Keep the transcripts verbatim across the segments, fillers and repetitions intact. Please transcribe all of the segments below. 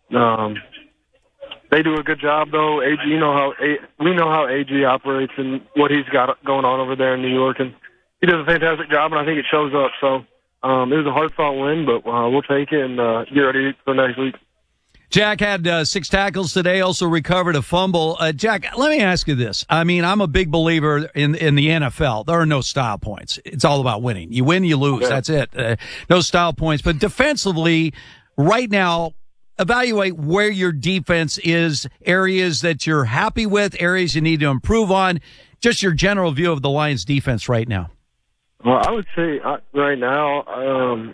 Um, they do a good job, though. A G, you know how a, we know how A G operates and what he's got going on over there in New York, and he does a fantastic job, and I think it shows up. So um, it was a hard-fought win, but uh, we'll take it and uh, get ready for next week. Jack had uh, six tackles today, also recovered a fumble. Uh, Jack, let me ask you this. I mean, I'm a big believer in in the N F L. There are no style points. It's all about winning. You win, you lose. Yeah. That's it. Uh, no style points. But defensively, right now, evaluate where your defense is, areas that you're happy with, areas you need to improve on, just your general view of the Lions defense right now. Well, I would say uh, right now, um,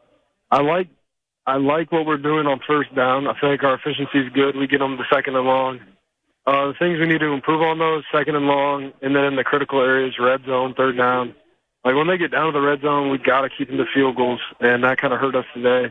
I like I like what we're doing on first down. I feel like our efficiency is good. We get them the second and long. Uh, the things we need to improve on those, second and long, and then in the critical areas, red zone, third down. Like when they get down to the red zone, we got to keep them to field goals, and that kind of hurt us today.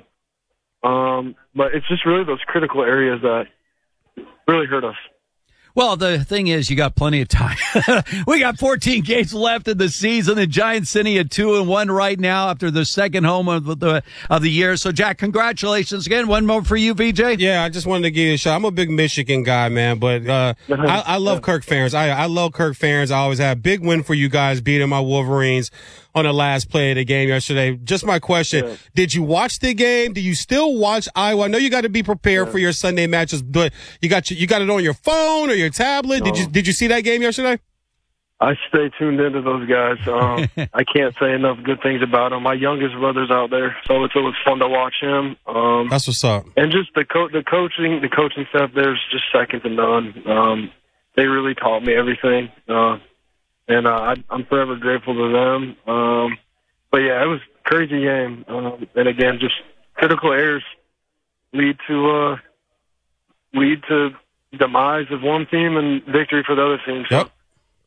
Um, but it's just really those critical areas that really hurt us. Well, the thing is, you got plenty of time. We got fourteen games left in the season. The Giants sitting at two and one right now after the second home of the of the year. So, Jack, congratulations again. One more for you, V J. Yeah, I just wanted to give you a shot. I'm a big Michigan guy, man, but uh, I, I love Kirk Ferentz. I, I love Kirk Ferentz. I always have big win for you guys beating my Wolverines on the last play of the game yesterday. Just my question, yeah. Did you watch the game? Do you still watch Iowa? I know you got to be prepared yeah. for your Sunday matches, but you got you got it on your phone or your tablet. No. Did you did you see that game yesterday? I stay tuned into those guys. Um, I can't say enough good things about them. My youngest brother's out there, so it's always fun to watch him. Um, That's what's up. And just the co- the coaching, the coaching staff there's just second to none. Um, they really taught me everything. Uh, And uh, I, I'm forever grateful to them. Um, but, yeah, it was a crazy game. Um, and, again, just critical errors lead to uh, lead to demise of one team and victory for the other team. So, yep.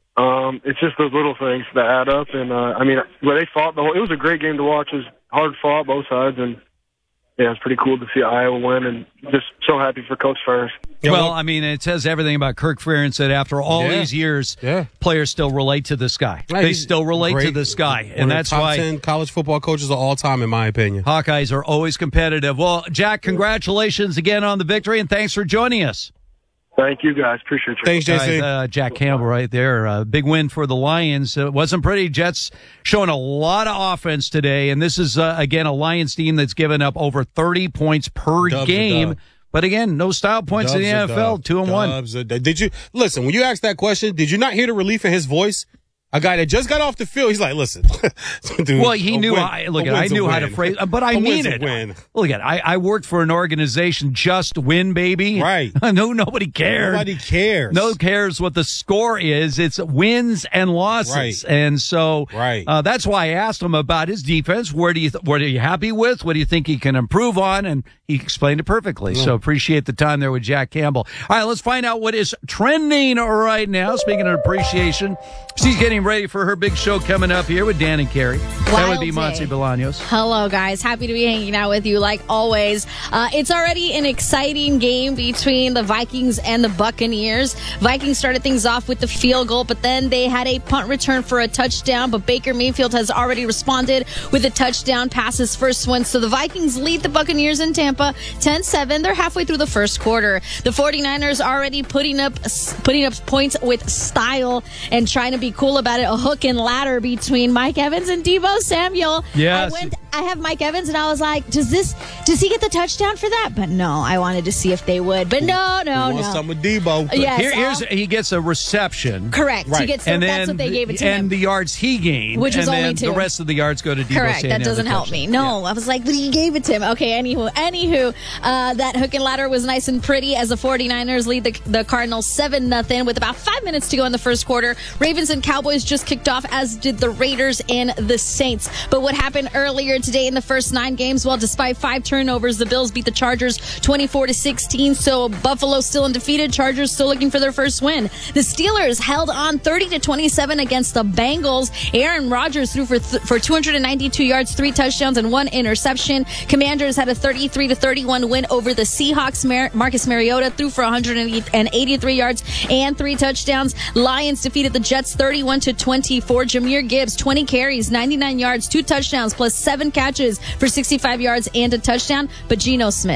um, it's just those little things that add up. And, uh, I mean, where they fought, the whole, it was a great game to watch. It was hard fought, both sides. And, yeah, it's pretty cool to see Iowa win, and just so happy for Coach Ferentz. Yeah, well, I mean, it says everything about Kirk Ferentz that after all yeah. these years, yeah. players still relate to this guy. Right. They still relate Great. to this guy, One and that's top why ten college football coaches of all time, in my opinion. Hawkeyes are always competitive. Well, Jack, congratulations again on the victory, and thanks for joining us. Thank you, guys. Appreciate you. Thanks, J C. Uh, Jack Campbell right there. Uh, big win for the Lions. Uh, it wasn't pretty. Jets showing a lot of offense today, and this is, uh, again, a Lions team that's given up over thirty points per Dubs game. But, again, no style points Dubs in the N F L, dub. two and Dubs one. Did you – listen, when you asked that question, did you not hear the relief in his voice? A guy that just got off the field, he's like, listen. Dude, well, he knew, win, I, look, I knew how to phrase but I a mean it. Win. Look at I, I worked for an organization, Just Win, baby. Right. No, nobody cares. Nobody cares. No cares what the score is. It's wins and losses. Right. And so right. uh, that's why I asked him about his defense. Where do you, th- what are you happy with? What do you think he can improve on? And he explained it perfectly. Yeah. So appreciate the time there with Jack Campbell. All right, let's find out what is trending right now. Speaking of appreciation, she's getting ready for her big show coming up here with Dan and Carrie. Wild that would be day. Monty Bolaños. Hello, guys. Happy to be hanging out with you like always. Uh, it's already an exciting game between the Vikings and the Buccaneers. Vikings started things off with the field goal, but then they had a punt return for a touchdown, but Baker Mayfield has already responded with a touchdown pass, his first one. So the Vikings lead the Buccaneers in Tampa ten seven. They're halfway through the first quarter. The 49ers already putting up putting up points with style and trying to be cool about it. A hook and ladder between Mike Evans and Deebo Samuel. Yes. I went I have Mike Evans and I was like, does this does he get the touchdown for that? But no, I wanted to see if they would. But no, no, Who no. wants some with Deebo? Yes, Here, here's uh, he gets a reception. Correct. Right. He gets the, And that's then what they gave it to and him. the yards he gained, Which was and only then two. the rest of the yards go to Deebo Correct. Samuel. That doesn't help me. No, Yeah. I was like, but he gave it to him. Okay, anywho. Anywho, uh, that hook and ladder was nice and pretty as the 49ers lead the, the Cardinals seven nothing with about five minutes to go in the first quarter. Ravens and Cowboys just kicked off, as did the Raiders and the Saints. But what happened earlier today in the first nine games? Well, despite five turnovers, the Bills beat the Chargers twenty-four to sixteen. So Buffalo still undefeated. Chargers still looking for their first win. The Steelers held on thirty to twenty-seven against the Bengals. Aaron Rodgers threw for th- for two hundred ninety-two yards, three touchdowns, and one interception. Commanders had a thirty-three to thirty-one win over the Seahawks. Mar- Marcus Mariota threw for one hundred eighty-three yards and three touchdowns. Lions defeated the Jets thirty-one to twenty-four. Jahmyr Gibbs, twenty carries, ninety-nine yards, two touchdowns, plus seven catches for sixty-five yards and a touchdown. But Geno Smith,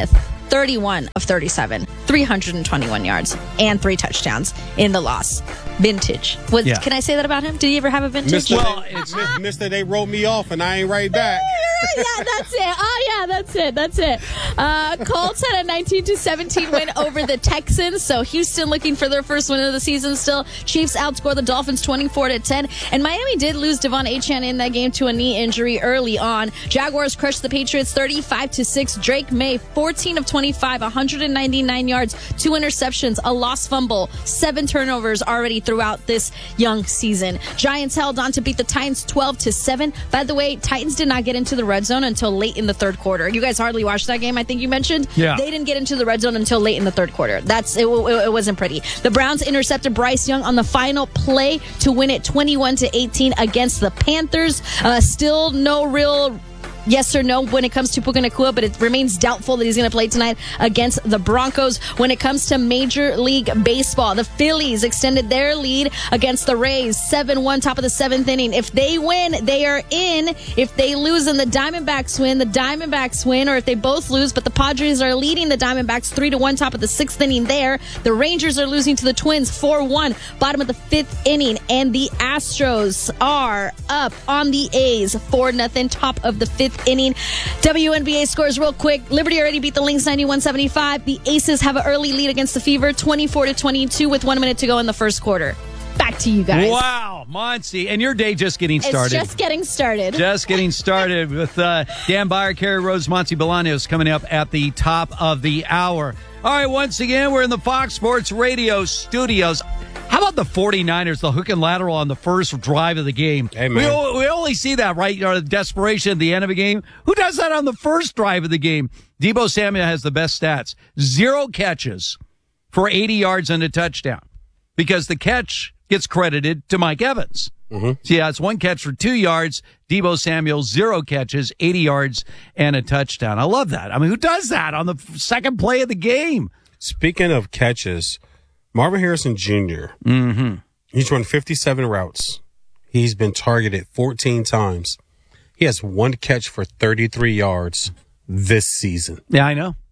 thirty-one of thirty-seven, three hundred twenty-one yards, and three touchdowns in the loss. Vintage. Was, Yeah. Can I say that about him? Did he ever have a vintage? Mister Well, they, it's- Mister Mister They wrote me off and I ain't right back. Yeah, that's it. Oh, yeah, that's it. That's it. Uh, Colts had a nineteen to seventeen win over the Texans. So Houston looking for their first win of the season still. Chiefs outscore the Dolphins twenty-four to ten. And Miami did lose Devon Achane in that game to a knee injury early on. Jaguars crushed the Patriots thirty-five to six. Drake May, fourteen of twenty-five, one hundred ninety-nine yards, two interceptions, a lost fumble, seven turnovers already throughout this young season. Giants held on to beat the Titans twelve to seven. By the way, Titans did not get into the red zone until late in the third quarter. You guys hardly watched that game, I think you mentioned. Yeah. They didn't get into the red zone until late in the third quarter. That's it, it, it wasn't pretty. The Browns intercepted Bryce Young on the final play to win it twenty-one to eighteen against the Panthers. Uh, still no real yes or no when it comes to Puka Nacua, but it remains doubtful that he's going to play tonight against the Broncos. When it comes to Major League Baseball, the Phillies extended their lead against the Rays, seven one, top of the seventh inning. If they win, they are in. If they lose and the Diamondbacks win, the Diamondbacks win, or if they both lose, but the Padres are leading the Diamondbacks three to one, top of the sixth inning there. The Rangers are losing to the Twins four one, bottom of the fifth inning, and the Astros are up on the A's four nothing, top of the fifth inning. W N B A scores real quick. Liberty already beat the Lynx ninety-one seventy-five. The Aces have an early lead against the Fever twenty-four to twenty-two with one minute to go in the first quarter. Back to you guys. Wow, Monty. And your day just getting It's started. just getting started. Just getting started with uh, Dan Byer, Kerry Rose, Monty Bolaños coming up at the top of the hour. All right, once again, we're in the Fox Sports Radio studios. How about the 49ers, the hook and lateral on the first drive of the game? Hey, we, man. o- we only see that, right? You know, the desperation at the end of a game. Who does that on the first drive of the game? Deebo Samuel has the best stats. Zero catches for eighty yards and a touchdown because the catch gets credited to Mike Evans. Mm-hmm. So, yeah, it's one catch for two yards. Deebo Samuel, zero catches, eighty yards, and a touchdown. I love that. I mean, who does that on the second play of the game? Speaking of catches, Marvin Harrison Junior Mm-hmm. He's run fifty-seven routes. He's been targeted fourteen times. He has one catch for thirty-three yards this season. Yeah, I know.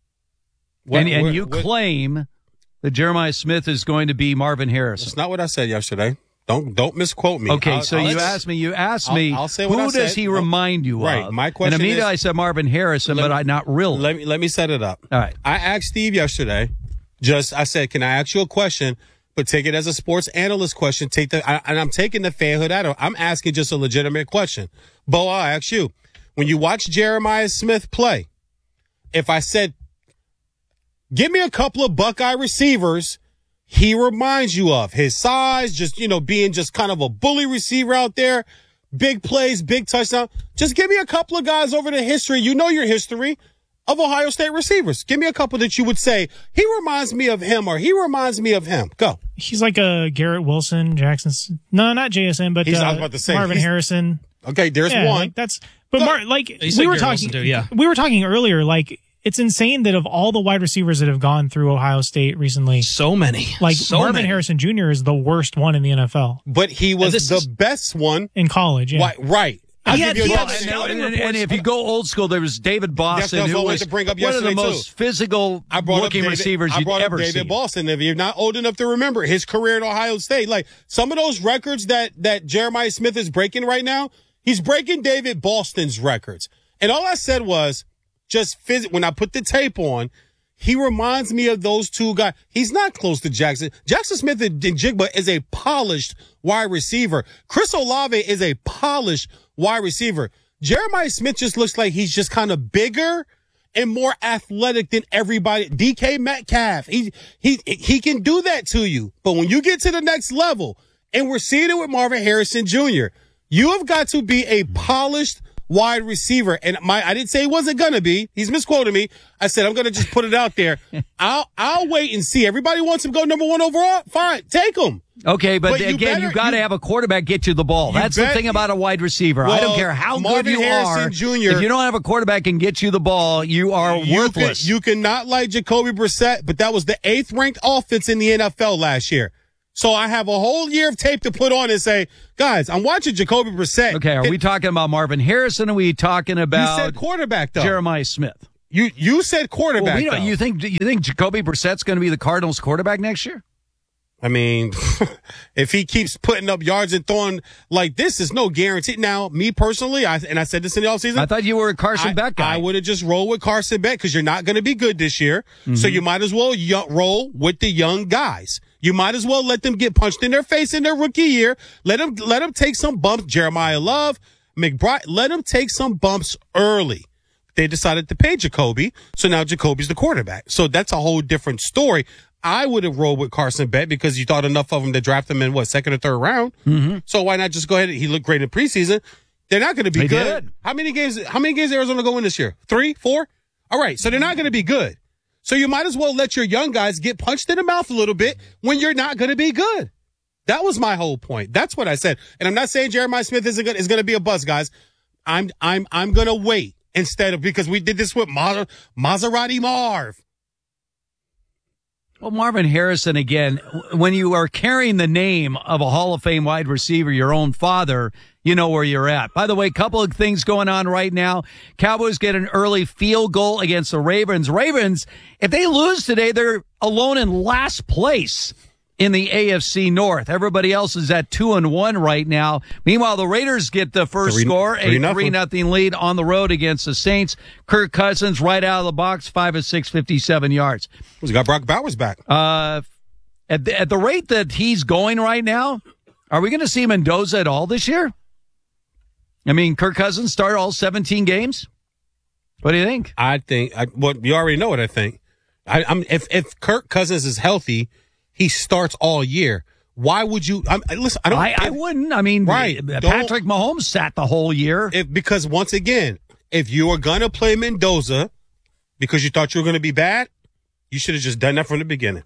What- and and what- you what- claim that Jeremiah Smith is going to be Marvin Harrison. That's not what I said yesterday. Don't don't misquote me. Okay, I'll- so I'll you let- asked me, you asked I'll- me, I'll say what who I does said. he No, remind you right, of? my question And immediately is- I said Marvin Harrison, Let but me- I not really. Let me let me set it up. All right. I asked Steve yesterday. Just I said, can I ask you a question? But take it as a sports analyst question. Take the I, and I'm taking the fanhood out of it. I'm asking just a legitimate question. Bo, I ask you, when you watch Jeremiah Smith play, if I said, give me a couple of Buckeye receivers he reminds you of, his size, just, you know, being just kind of a bully receiver out there, big plays, big touchdown. Just give me a couple of guys over the history. You know your history of Ohio State receivers. Give me a couple that you would say, he reminds me of him or he reminds me of him. Go. He's like a Garrett Wilson, Jackson. No, not J S N, but He's- uh, I was about to say, Marvin he's- Harrison. Okay, there's Yeah, one. like that's. But Mar- like You said we were Garrett talking, Wilson too, yeah. we were talking earlier. Like it's insane that of all the wide receivers that have gone through Ohio State recently, So many. like so Marvin many. Harrison Junior is the worst one in the N F L But he was this the is- best one. in college. Yeah. Why, right. I'll He had- give you he a had double- scouting and, and if you go old school, there was David Boston, what I was who going was to bring up one of the yesterday, most too. physical I brought up looking David, receivers I you'd brought up ever David seen. Boston. If you're not old enough to remember his career at Ohio State, like some of those records that that Jeremiah Smith is breaking right now, he's breaking David Boston's records. And all I said was, just phys- when I put the tape on, he reminds me of those two guys. He's not close to Jackson. Jackson Smith and Jigba is a polished wide receiver. Chris Olave is a polished wide receiver. Jeremiah Smith just looks like he's just kind of bigger and more athletic than everybody. D K Metcalf, he he he can do that to you. But when you get to the next level, and we're seeing it with Marvin Harrison Junior, you have got to be a polished wide receiver. And my I didn't say he wasn't gonna be. He's misquoting me. I said I'm gonna just put it out there. I'll I'll wait and see. Everybody wants him to go number one overall. Fine, take him. Okay, but, But you again, better- you got to you- have a quarterback get you the ball. You That's the bet- thing about a wide receiver. I don't Well, care how Marvin good you Harrison are. Junior If you don't have a quarterback and get you the ball, you are You worthless. can, you cannot like Jacoby Brissett, but that was the eighth ranked offense in the N F L last year. So I have a whole year of tape to put on and say, guys, I'm watching Jacoby Brissett. okay, are It- we talking about Marvin Harrison? Or are we talking You about said quarterback though. Jeremiah Smith? You you said quarterback. Well, we don't, though. you think you think Jacoby Brissett's going to be the Cardinals quarterback next year? I mean, if he keeps putting up yards and throwing like this, is no guarantee. Now, me personally, I and I said this in the offseason. I thought you were a Carson I, Beck guy. I would have just rolled with Carson Beck because you're not going to be good this year. Mm-hmm. So you might as well y- roll with the young guys. You might as well let them get punched in their face in their rookie year. Let them let them take some bumps. Jeremiah Love, McBride, let them take some bumps early. They decided to pay Jacoby, so now Jacoby's the quarterback. So that's a whole different story. I would have rolled with Carson Beck because you thought enough of him to draft him in, what, second or third round? Mm-hmm. So why not just go ahead? He looked great in preseason. They're not going to be they good. Did. How many games How many games Arizona go in this year? Three? Four? All right, so they're not going to be good. So you might as well let your young guys get punched in the mouth a little bit when you're not going to be good. That was my whole point. That's what I said. And I'm not saying Jeremiah Smith isn't gonna, is going to be a buzz, guys. I'm I'm I'm going to wait instead of, because we did this with Mas- Maserati Marv. Well, Marvin Harrison, again, when you are carrying the name of a Hall of Fame wide receiver, your own father, you know where you're at. By the way, a couple of things going on right now. Cowboys get an early field goal against the Ravens. Ravens, if they lose today, they're alone in last place in the A F C North. Everybody else is at two and one right now. Meanwhile, the Raiders get the first three, score, three a nothing. three nothing lead on the road against the Saints. Kirk Cousins right out of the box, five of six, fifty-seven yards. We got Brock Bowers back. Uh, at the, at the rate that he's going right now, are we going to see Mendoza at all this year? I mean, Kirk Cousins start all seventeen games. What do you think? I think, I, well, you already know what I think. I, I'm if if Kirk Cousins is healthy, he starts all year. Why would you? I'm, listen, I don't. I, if, I wouldn't. I mean, right, Patrick Mahomes sat the whole year. If, because once again, if you were gonna play Mendoza because you thought you were gonna be bad, you should have just done that from the beginning.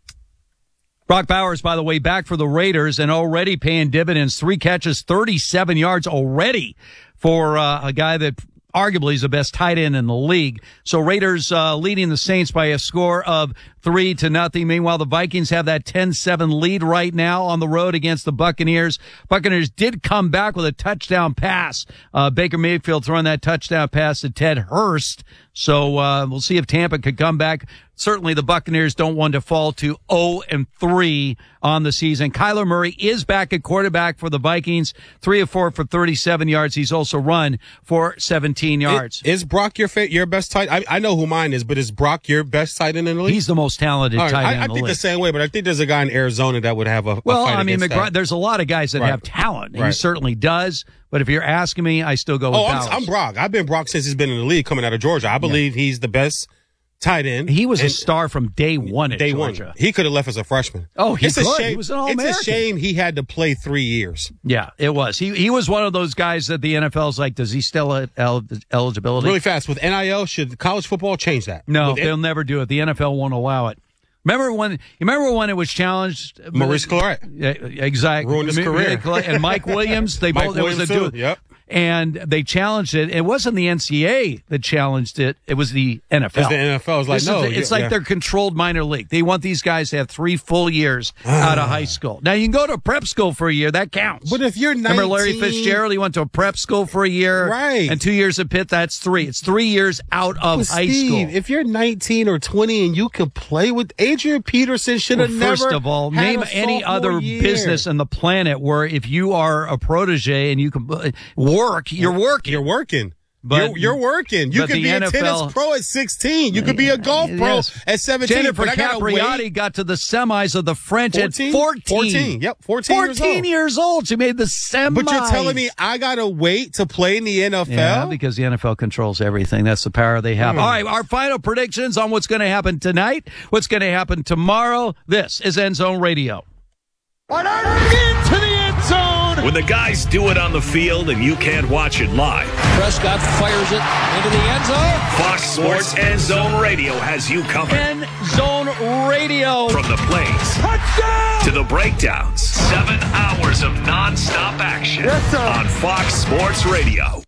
Brock Bowers, by the way, back for the Raiders and already paying dividends. Three catches, thirty-seven yards already for uh, a guy that arguably is the best tight end in the league. So Raiders uh, leading the Saints by a score of three to nothing. Meanwhile, the Vikings have that ten seven lead right now on the road against the Buccaneers. Buccaneers did come back with a touchdown pass. Uh, Baker Mayfield throwing that touchdown pass to Ted Hurst. So uh, we'll see if Tampa could come back. Certainly the Buccaneers don't want to fall to oh and three on the season. Kyler Murray is back at quarterback for the Vikings. Three of four for thirty-seven yards. He's also run for seventeen yards. It, is Brock your fa- your best tight? I, I know who mine is, but is Brock your best tight end in the league? He's the most talented right, tight end I, I in the think league. the same way, but I think there's a guy in Arizona that would have a, well, a fight I mean, against McGrath, that. there's a lot of guys that right. have talent. He right. certainly does. But if you're asking me, I still go with Oh, Bowers. I'm, I'm Brock. I've been Brock since he's been in the league coming out of Georgia. I believe yeah. he's the best tight end. He was and a star from day one at day Georgia. One. He could have left as a freshman. Oh, he it's could. A shame, he was an All-American. It's a shame he had to play three years. Yeah, it was. He he was one of those guys that the N F L's like, does he still have el- eligibility? Really fast. With N I L, should college football change that? No, With they'll N- never do it. The N F L won't allow it. Remember when? You remember when it was challenged? Maurice Claret. Yeah, exactly. Ruined his career. And Mike Williams. They Mike both. There was a Williams dude. Yep. And they challenged it. It wasn't the N C A A that challenged it. It was the N F L. It's the N F L. It's like, This no. Is, it's yeah, like yeah. they're controlled minor league. They want these guys to have three full years out of high school. Now, you can go to prep school for a year. That counts. But if you're nineteen... Remember Larry Fitzgerald? He went to a prep school for a year. Right. And two years at Pitt, that's three. It's three years out of But high Steve, school. if you're nineteen or twenty and you can play with Adrian Peterson, should have Well, never. First of all, had name a any sophomore other year. business on the planet where if you are a protege and you can uh, work, you're working. You're working. But- you're, you're working. You but could the be N F L a tennis pro at sixteen. You could be a golf pro Yes. at seventeen. Jennifer but I gotta Capriati wait. got to the semis of the French fourteen? at fourteen. fourteen. Yep, fourteen, fourteen years old. years old. She made the semis. But you're telling me I gotta wait to play in the N F L? Yeah, because the N F L controls everything. That's the power they have. Hmm. All right, our final predictions on what's going to happen tonight, what's going to happen tomorrow. This is End Zone Radio. Into the end zone. When the guys do it on the field and you can't watch it live, Prescott fires it into the end zone. Fox Sports End Zone Radio has you covered. End Zone Radio. From the plays Touchdown! to the breakdowns, seven hours of nonstop action Yes, sir. on Fox Sports Radio.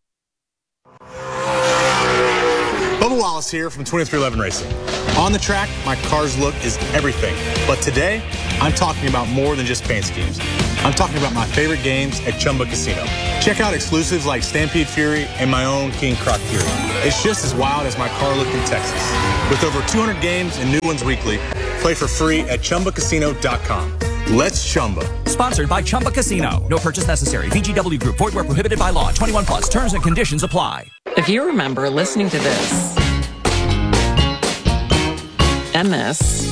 Bubba Wallace here from twenty-three eleven Racing. On the track, my car's look is everything. But today, I'm talking about more than just paint schemes. I'm talking about my favorite games at Chumba Casino. Check out exclusives like Stampede Fury and my own King Croc Fury. It's just as wild as my car looked in Texas. With over two hundred games and new ones weekly, play for free at Chumba Casino dot com. Let's Chumba. Sponsored by Chumba Casino. No purchase necessary. V G W Group. Void where prohibited by law. twenty-one plus. Terms and conditions apply. If you remember listening to this and this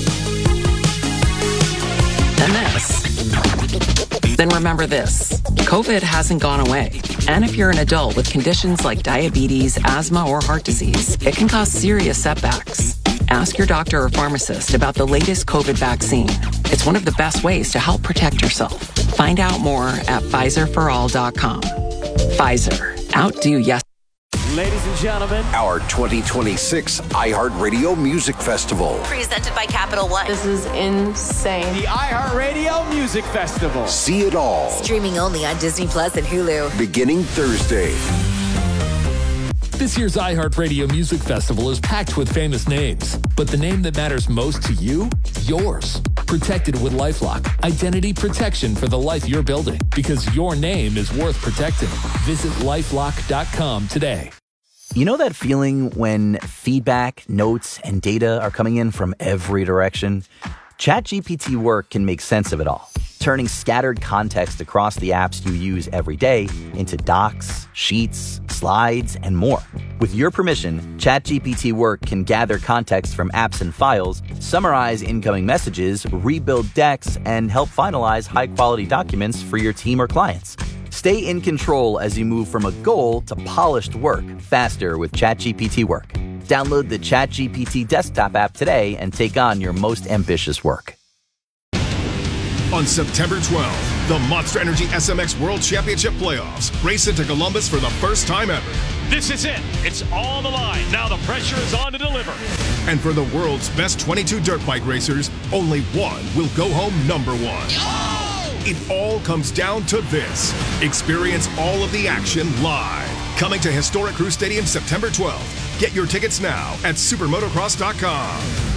and this, then remember this. COVID hasn't gone away. And if you're an adult with conditions like diabetes, asthma, or heart disease, it can cause serious setbacks. Ask your doctor or pharmacist about the latest COVID vaccine. It's one of the best ways to help protect yourself. Find out more at Pfizer for all dot com. Pfizer. Outdo yes. Ladies and gentlemen, our twenty twenty-six iHeartRadio Music Festival. Presented by Capital One. This is insane. The iHeartRadio Music Festival. See it all. Streaming only on Disney Plus and Hulu. Beginning Thursday. This year's iHeartRadio Music Festival is packed with famous names, but the name that matters most to you, yours. Protected with LifeLock. Identity protection for the life you're building, because your name is worth protecting. Visit lifelock dot com today. You know that feeling when feedback, notes, and data are coming in from every direction? ChatGPT Work can make sense of it all, turning scattered context across the apps you use every day into docs, sheets, slides, and more. With your permission, ChatGPT Work can gather context from apps and files, summarize incoming messages, rebuild decks, and help finalize high-quality documents for your team or clients. Stay in control as you move from a goal to polished work faster with ChatGPT Work. Download the ChatGPT desktop app today and take on your most ambitious work. On September twelfth, the Monster Energy S M X World Championship Playoffs race into Columbus for the first time ever. This is it. It's all on the line. Now the pressure is on to deliver. And for the world's best twenty-two dirt bike racers, only one will go home number one. Oh! It all comes down to this. Experience all of the action live. Coming to historic Crew Stadium September twelfth. Get your tickets now at supermotocross dot com.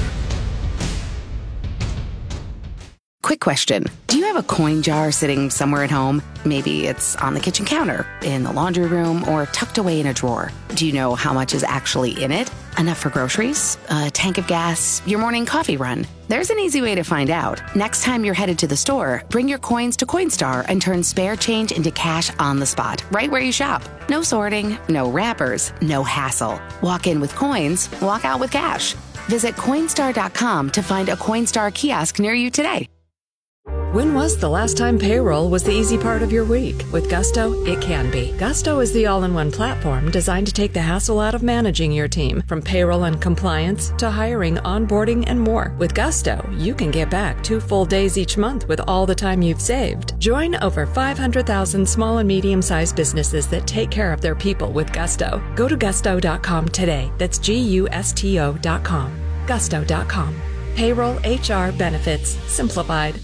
Quick question. Do you have a coin jar sitting somewhere at home? Maybe it's on the kitchen counter, in the laundry room, or tucked away in a drawer. Do you know how much is actually in it? Enough for groceries? A tank of gas? Your morning coffee run? There's an easy way to find out. Next time you're headed to the store, bring your coins to Coinstar and turn spare change into cash on the spot, right where you shop. No sorting, no wrappers, no hassle. Walk in with coins, walk out with cash. Visit Coinstar dot com to find a Coinstar kiosk near you today. When was the last time payroll was the easy part of your week? With Gusto, it can be. Gusto is the all-in-one platform designed to take the hassle out of managing your team, from payroll and compliance to hiring, onboarding, and more. With Gusto, you can get back two full days each month with all the time you've saved. Join over five hundred thousand small and medium-sized businesses that take care of their people with Gusto. Go to gusto dot com today. That's G U S T O dot com. gusto dot com. Payroll, H R, benefits, simplified.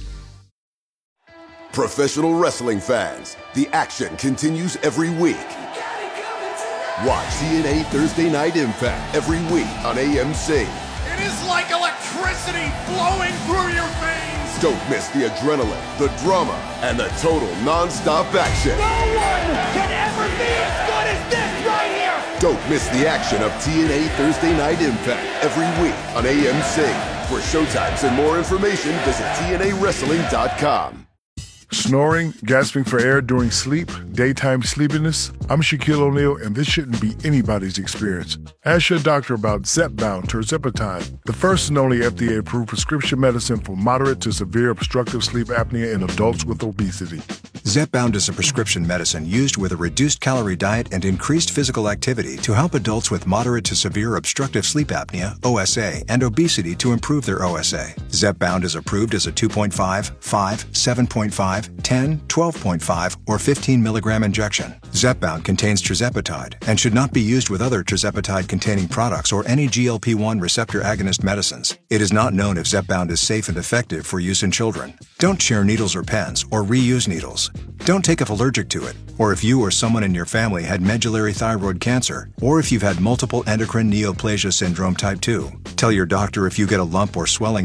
Professional wrestling fans, the action continues every week. Watch T N A Thursday Night Impact every week on A M C. It is like electricity flowing through your veins. Don't miss the adrenaline, the drama, and the total non-stop action. No one can ever be as good as this right here. Don't miss the action of T N A Thursday Night Impact every week on A M C. For showtimes and more information, visit T N A wrestling dot com. Snoring, gasping for air during sleep, daytime sleepiness. I'm Shaquille O'Neal, and this shouldn't be anybody's experience. Ask your doctor about Zepbound tirzepatide, the first and only F D A-approved prescription medicine for moderate to severe obstructive sleep apnea in adults with obesity. Zepbound is a prescription medicine used with a reduced-calorie diet and increased physical activity to help adults with moderate to severe obstructive sleep apnea, O S A, and obesity to improve their O S A. Zepbound is approved as a two point five, five, seven point five, ten, twelve point five, or fifteen milligram injection. Zepbound contains tirzepatide and should not be used with other tirzepatide-containing products or any G L P one receptor agonist medicines. It is not known if Zepbound is safe and effective for use in children. Don't share needles or pens or reuse needles. Don't take if allergic to it, or if you or someone in your family had medullary thyroid cancer, or if you've had multiple endocrine neoplasia syndrome type two. Tell your doctor if you get a lump or swelling in your neck,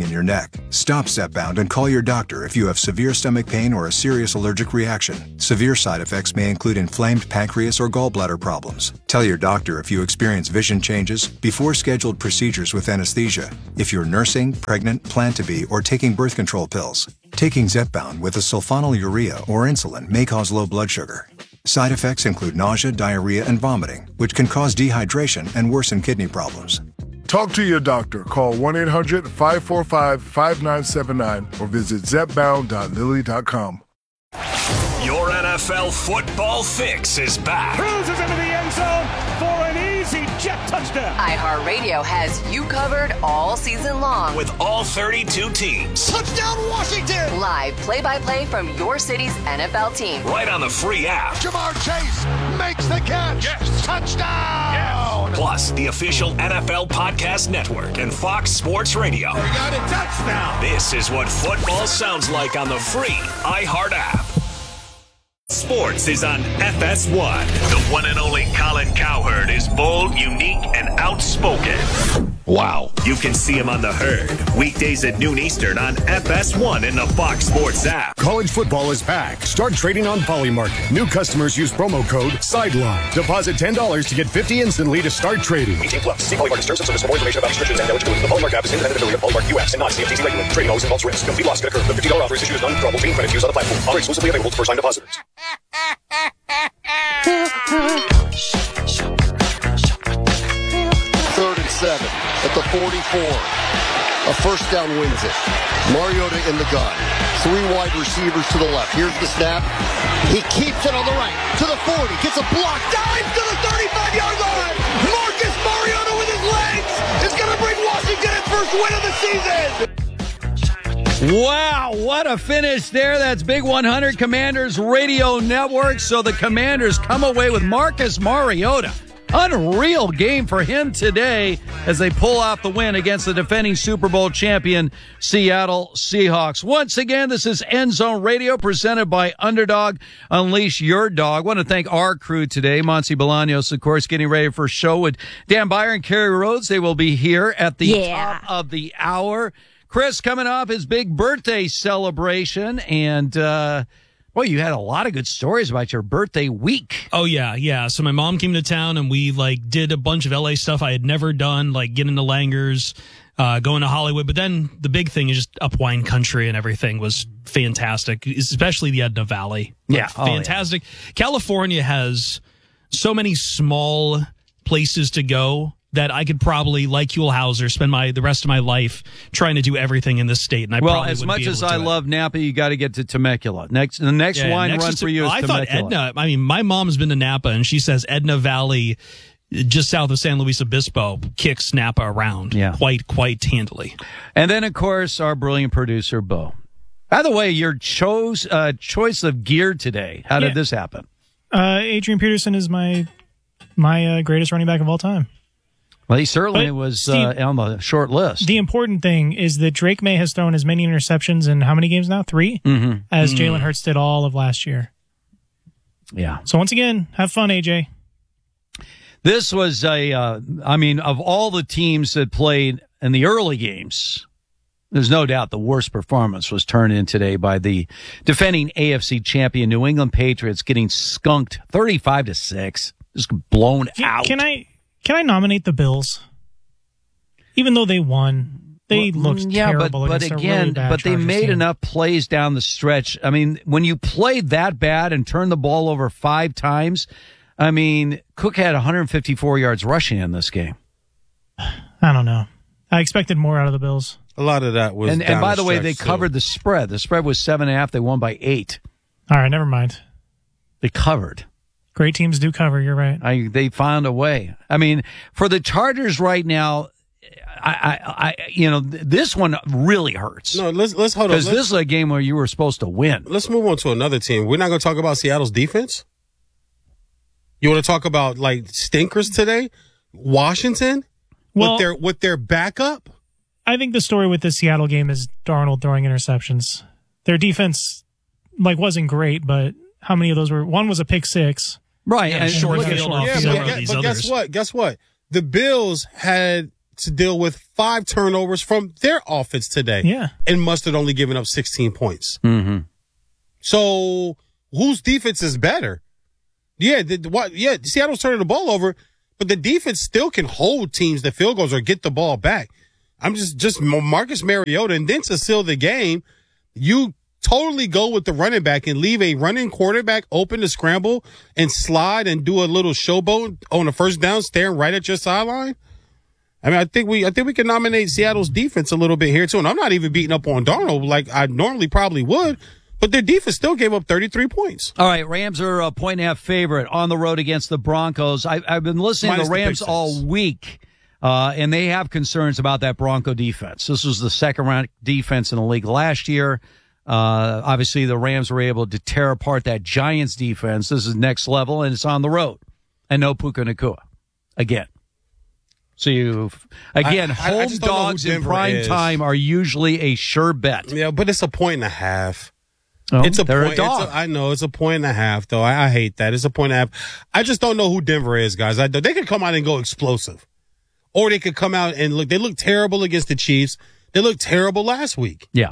back. Stop Zepbound and call your doctor if you have severe stomach pain or a serious allergic reaction. Severe side effects may include inflamed pancreas or gallbladder problems. Tell your doctor if you experience vision changes before scheduled procedures with anesthesia, if you're nursing, pregnant, plan to be, or taking birth control pills. Taking Zepbound with a sulfonylurea or insulin may cause low blood sugar. Side effects include nausea, diarrhea, and vomiting, which can cause dehydration and worsen kidney problems. Talk to your doctor. Call one eight hundred five four five five nine seven nine or visit zepbound dot lilly dot com. Your N F L football fix is back. Cruises into the end zone for an easy jet touchdown. iHeartRadio has you covered all season long. With all thirty-two teams. Touchdown Washington! Live play-by-play from your city's N F L team. Right on the free app. Jamar Chase makes the catch. Yes. Touchdown! Yes. Plus, the official N F L Podcast Network and Fox Sports Radio. We got a touchdown. This is what football sounds like on the free iHeart app. Sports is on F S one. The one and only Colin Cowherd is bold, unique, and outspoken. Wow. You can see him on The Herd, weekdays at noon Eastern on F S one in the Fox Sports app. College football is back. Start trading on Polymarket. New customers use promo code SIDELINE. Deposit ten dollars to get fifty dollars instantly to start trading. eighteen plus. See Polymarket terms and service for more information about restrictions and eligibility. The Polymarket app is independent affiliate of Polymarket U S and not C F T C regulated. Trading always involves risk. Complete loss could occur. The fifty dollars offer is issued as non-withdrawable team credit used on the platform. Offer exclusively available to first-time depositors. Third and seven at the forty-four. A first down wins it. Mariota in the gun. Three wide receivers to the left. Here's the snap. He keeps it on the right. To the forty. Gets a block. Dives to the thirty-five-yard line. Marcus Mariota with his legs is going to bring Washington its first win of the season. Wow, what a finish there. That's Big one hundred Commanders Radio Network. So the Commanders come away with Marcus Mariota. Unreal game for him today as they pull off the win against the defending Super Bowl champion Seattle Seahawks. Once again, this is End Zone Radio presented by Underdog. Unleash your dog. I want to thank our crew today. Monty Bolaños, of course, getting ready for a show with Dan Byer and Kerry Rhodes. They will be here at the Yeah. top of the hour. Chris coming off his big birthday celebration, and uh well, you had a lot of good stories about your birthday week. Oh yeah, yeah. So my mom came to town and we like did a bunch of L A stuff I had never done, like getting to Langers, uh, going to Hollywood. But then the big thing is just up wine country and everything was fantastic, especially the Edna Valley. Like, yeah, oh, fantastic. Yeah. California has so many small places to go that I could probably, like Huell Hauser, spend my the rest of my life trying to do everything in this state. And I well, probably as wouldn't much be able as to I do it. love Napa, you got to get to Temecula. Next, the next Yeah, wine next run is- for you is I Temecula. thought Edna. I mean, my mom's been to Napa, and she says Edna Valley, just south of San Luis Obispo, kicks Napa around Yeah. quite quite handily. And then, of course, our brilliant producer, Bo. By the way, your chose, uh, choice of gear today, how did Yeah. this happen? Uh, Adrian Peterson is my my uh, greatest running back of all time. Well, he certainly But, was Steve, uh, on the short list. The important thing is that Drake May has thrown as many interceptions in how many games now? Three? Mm-hmm. As Mm. Jalen Hurts did all of last year. Yeah. So once again, have fun, A J. This was a, uh, I mean, of all the teams that played in the early games, there's no doubt the worst performance was turned in today by the defending A F C champion New England Patriots, getting skunked thirty-five to six, just blown Can, out. can I can I nominate the Bills? Even though they won, they Well, looked yeah, terrible but, but against a again, really bad but they Chargers made team. enough plays down the stretch. I mean, when you played that bad and turned the ball over five times, I mean, Cook had one hundred fifty-four yards rushing in this game. I don't know. I expected more out of the Bills. A lot of that was. And, down and by the way, stretch, they too. covered the spread. The spread was seven and a half. They won by eight. All right, never mind. They covered. Great teams do cover. You're right. I, they found a way. I mean, for the Chargers right now, I, I, I you know, th- this one really hurts. No, let's let's hold on. Because Let's- this is a game where you were supposed to win. Let's move on to another team. We're not going to talk about Seattle's defense. You want to talk about like stinkers today? Washington Well- with their with their backup. I think the story with the Seattle game is Darnold throwing interceptions. Their defense, like, wasn't great, but how many of those were? One was a pick six. Right. Yeah, short look at field short off Yeah, field. zero but, of these but others. guess what? Guess what? The Bills had to deal with five turnovers from their offense today. Yeah. And Mustard only giving up sixteen points. Mm-hmm. So whose defense is better? Yeah, the, what? Yeah, Seattle's turning the ball over, but the defense still can hold teams to field goals or get the ball back. I'm just, just Marcus Mariota. And then to seal the game, you totally go with the running back and leave a running quarterback open to scramble and slide and do a little showboat on the first down, staring right at your sideline. I mean, I think we, I think we can nominate Seattle's defense a little bit here too. And I'm not even beating up on Darnold like I normally probably would, but their defense still gave up thirty-three points. All right, Rams are a point and a half favorite on the road against the Broncos. I, I've been listening Minus to the Rams all week, uh, and they have concerns about that Bronco defense. This was the second-round defense in the league last year. Uh, obviously, the Rams were able to tear apart that Giants defense. This is next level, and it's on the road. And no Puka Nacua again. So you, again, I, I, home I just don't know who dogs in Denver prime is. time are usually a sure bet. Yeah, but it's a point and a half. Oh, it's a they're point. a dog. It's a, I know it's a point and a half, though. I, I hate that. It's a point and a half. I just don't know who Denver is, guys. I, they could come out and go explosive, or they could come out and look. They look terrible against the Chiefs. They looked terrible last week. Yeah,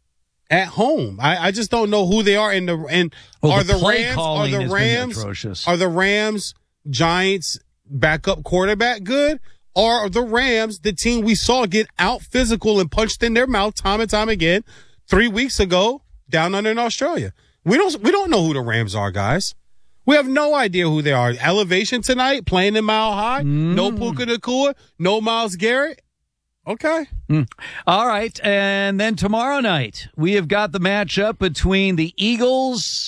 at home. I, I just don't know who they are. And the and well, are the, the play Rams? Are calling the has been Rams? atrocious. Are the Rams Giants backup quarterback good? Or are the Rams the team we saw get out physical and punched in their mouth time and time again three weeks ago down under in Australia? We don't we don't know who the Rams are, guys. We have no idea who they are. Elevation tonight, playing in Mile High. Mm. No Puka Nacua, no Myles Garrett. Okay. Mm. All right. And then tomorrow night, we have got the matchup between the Eagles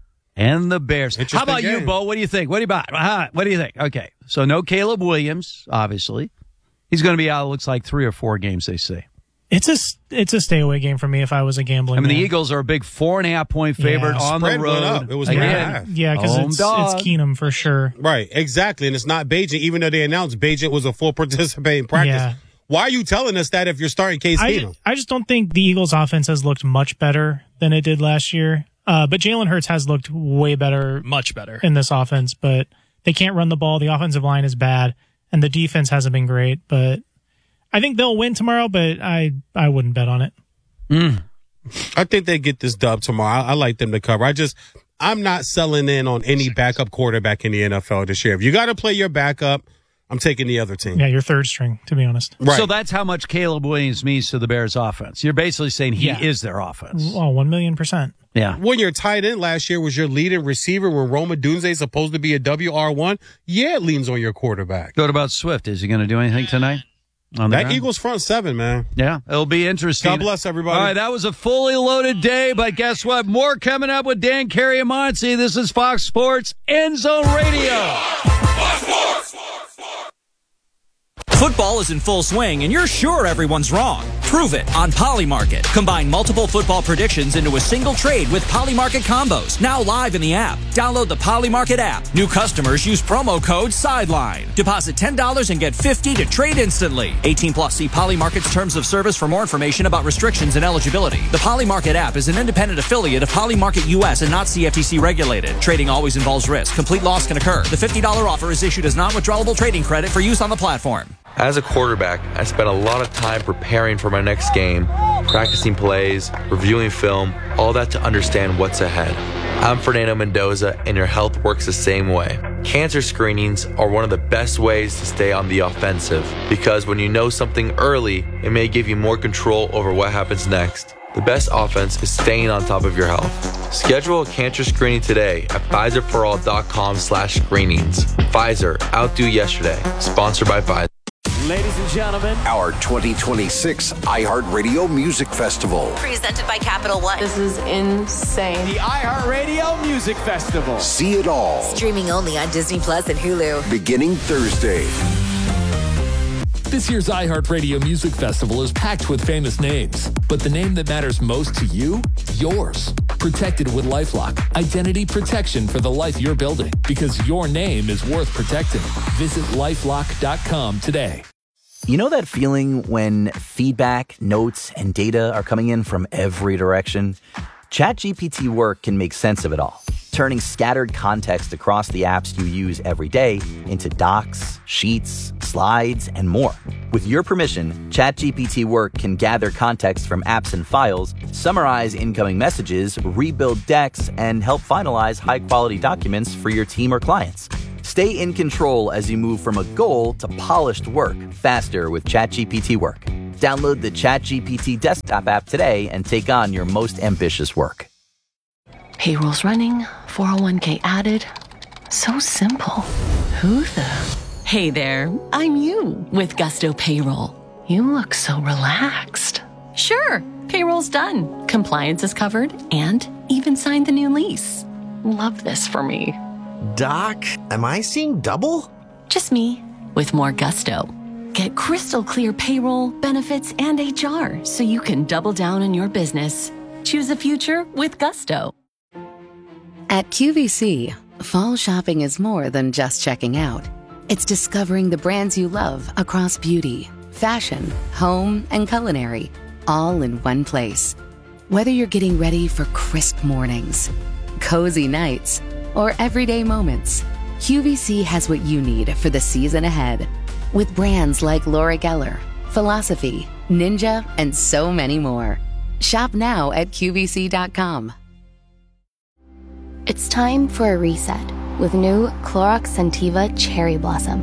and the Bears. How about game. you, Bo? What do you think? What do you about? Uh, what do you think? Okay. So no Caleb Williams, obviously. He's going to be out, it looks like, three or four games, they say. It's a, it's a stay away game for me if I was a gambling I mean, man. the Eagles are a big four and a half point favorite Yeah. on Spread the went road. up. It was Again, one and a half. Yeah, because home it's, dog. it's Keenum for sure. Right, exactly. And it's not Bajent, even though they announced Bajent was a full participating practice. Yeah. Why are you telling us that if you're starting Case I, Keenum? I just don't think the Eagles offense has looked much better than it did last year. Uh, but Jalen Hurts has looked way better. Much better. In this offense, but they can't run the ball. The offensive line is bad, and the defense hasn't been great. But I think they'll win tomorrow, but I, I wouldn't bet on it. Mm. I think they get this dub tomorrow. I, I like them to cover. I just, I'm not selling in on any backup quarterback in the N F L this year. If you got to play your backup, I'm taking the other team. Yeah, your third string, to be honest. Right. So that's how much Caleb Williams means to the Bears offense. You're basically saying he Yeah. is their offense. Oh, one million percent. Yeah. When your tight end last year was your leading receiver when Roma Dunze is supposed to be a W R one, yeah, it leans on your quarterback. What about Swift? Is he going to do anything tonight? On the That ground? Eagles front seven, man. Yeah, it'll be interesting. God bless everybody. All right, that was a fully loaded day, but guess what? More coming up with Dan Carey and Monty. This is Fox Sports End Zone Radio. Football is in full swing, and you're sure everyone's wrong. Prove it on Polymarket. Combine multiple football predictions into a single trade with Polymarket combos. Now live in the app. Download the Polymarket app. New customers use promo code SIDELINE. Deposit ten dollars and get fifty dollars to trade instantly. eighteen plus. See Polymarket's terms of service for more information about restrictions and eligibility. The Polymarket app is an independent affiliate of Polymarket U S and not C F T C regulated. Trading always involves risk. Complete loss can occur. The fifty dollars offer is issued as non-withdrawable trading credit for use on the platform. As a quarterback, I spent a lot of time preparing for my next game, practicing plays, reviewing film, all that to understand what's ahead. I'm Fernando Mendoza, and your health works the same way. Cancer screenings are one of the best ways to stay on the offensive, because when you know something early, it may give you more control over what happens next. The best offense is staying on top of your health. Schedule a cancer screening today at Pfizer for all dot com slash screenings. Pfizer, outdo yesterday. Sponsored by Pfizer. Ladies and gentlemen, our twenty twenty-six iHeartRadio Music Festival. Presented by Capital One. This is insane. the iHeartRadio Music Festival. See it all. Streaming only on Disney Plus and Hulu. Beginning Thursday. This year's iHeartRadio Music Festival is packed with famous names, but the name that matters most to you, yours. Protected with LifeLock, identity protection for the life you're building, because your name is worth protecting. Visit lifelock dot com today. You know that feeling when feedback, notes, and data are coming in from every direction? ChatGPT Work can make sense of it all, turning scattered context across the apps you use every day into docs, sheets, slides, and more. With your permission, ChatGPT Work can gather context from apps and files, summarize incoming messages, rebuild decks, and help finalize high-quality documents for your team or clients. Stay in control as you move from a goal to polished work faster with ChatGPT Work. Download the ChatGPT desktop app today and take on your most ambitious work. Payroll's running, four oh one k added. So simple. Who the? Hey there, I'm you with Gusto Payroll. You look so relaxed. Sure, payroll's done. Compliance is covered and even signed the new lease. Love this for me. Doc, am I seeing double? Just me with more gusto. Get crystal clear payroll, benefits, and H R so you can double down on your business. Choose a future with gusto. At Q V C, fall shopping is more than just checking out. It's discovering the brands you love across beauty, fashion, home, and culinary, all in one place. Whether you're getting ready for crisp mornings, cozy nights, or everyday moments, Q V C has what you need for the season ahead. With brands like Laura Geller, Philosophy, Ninja, and so many more. Shop now at Q V C dot com. It's time for a reset with new Clorox Scentiva Cherry Blossom.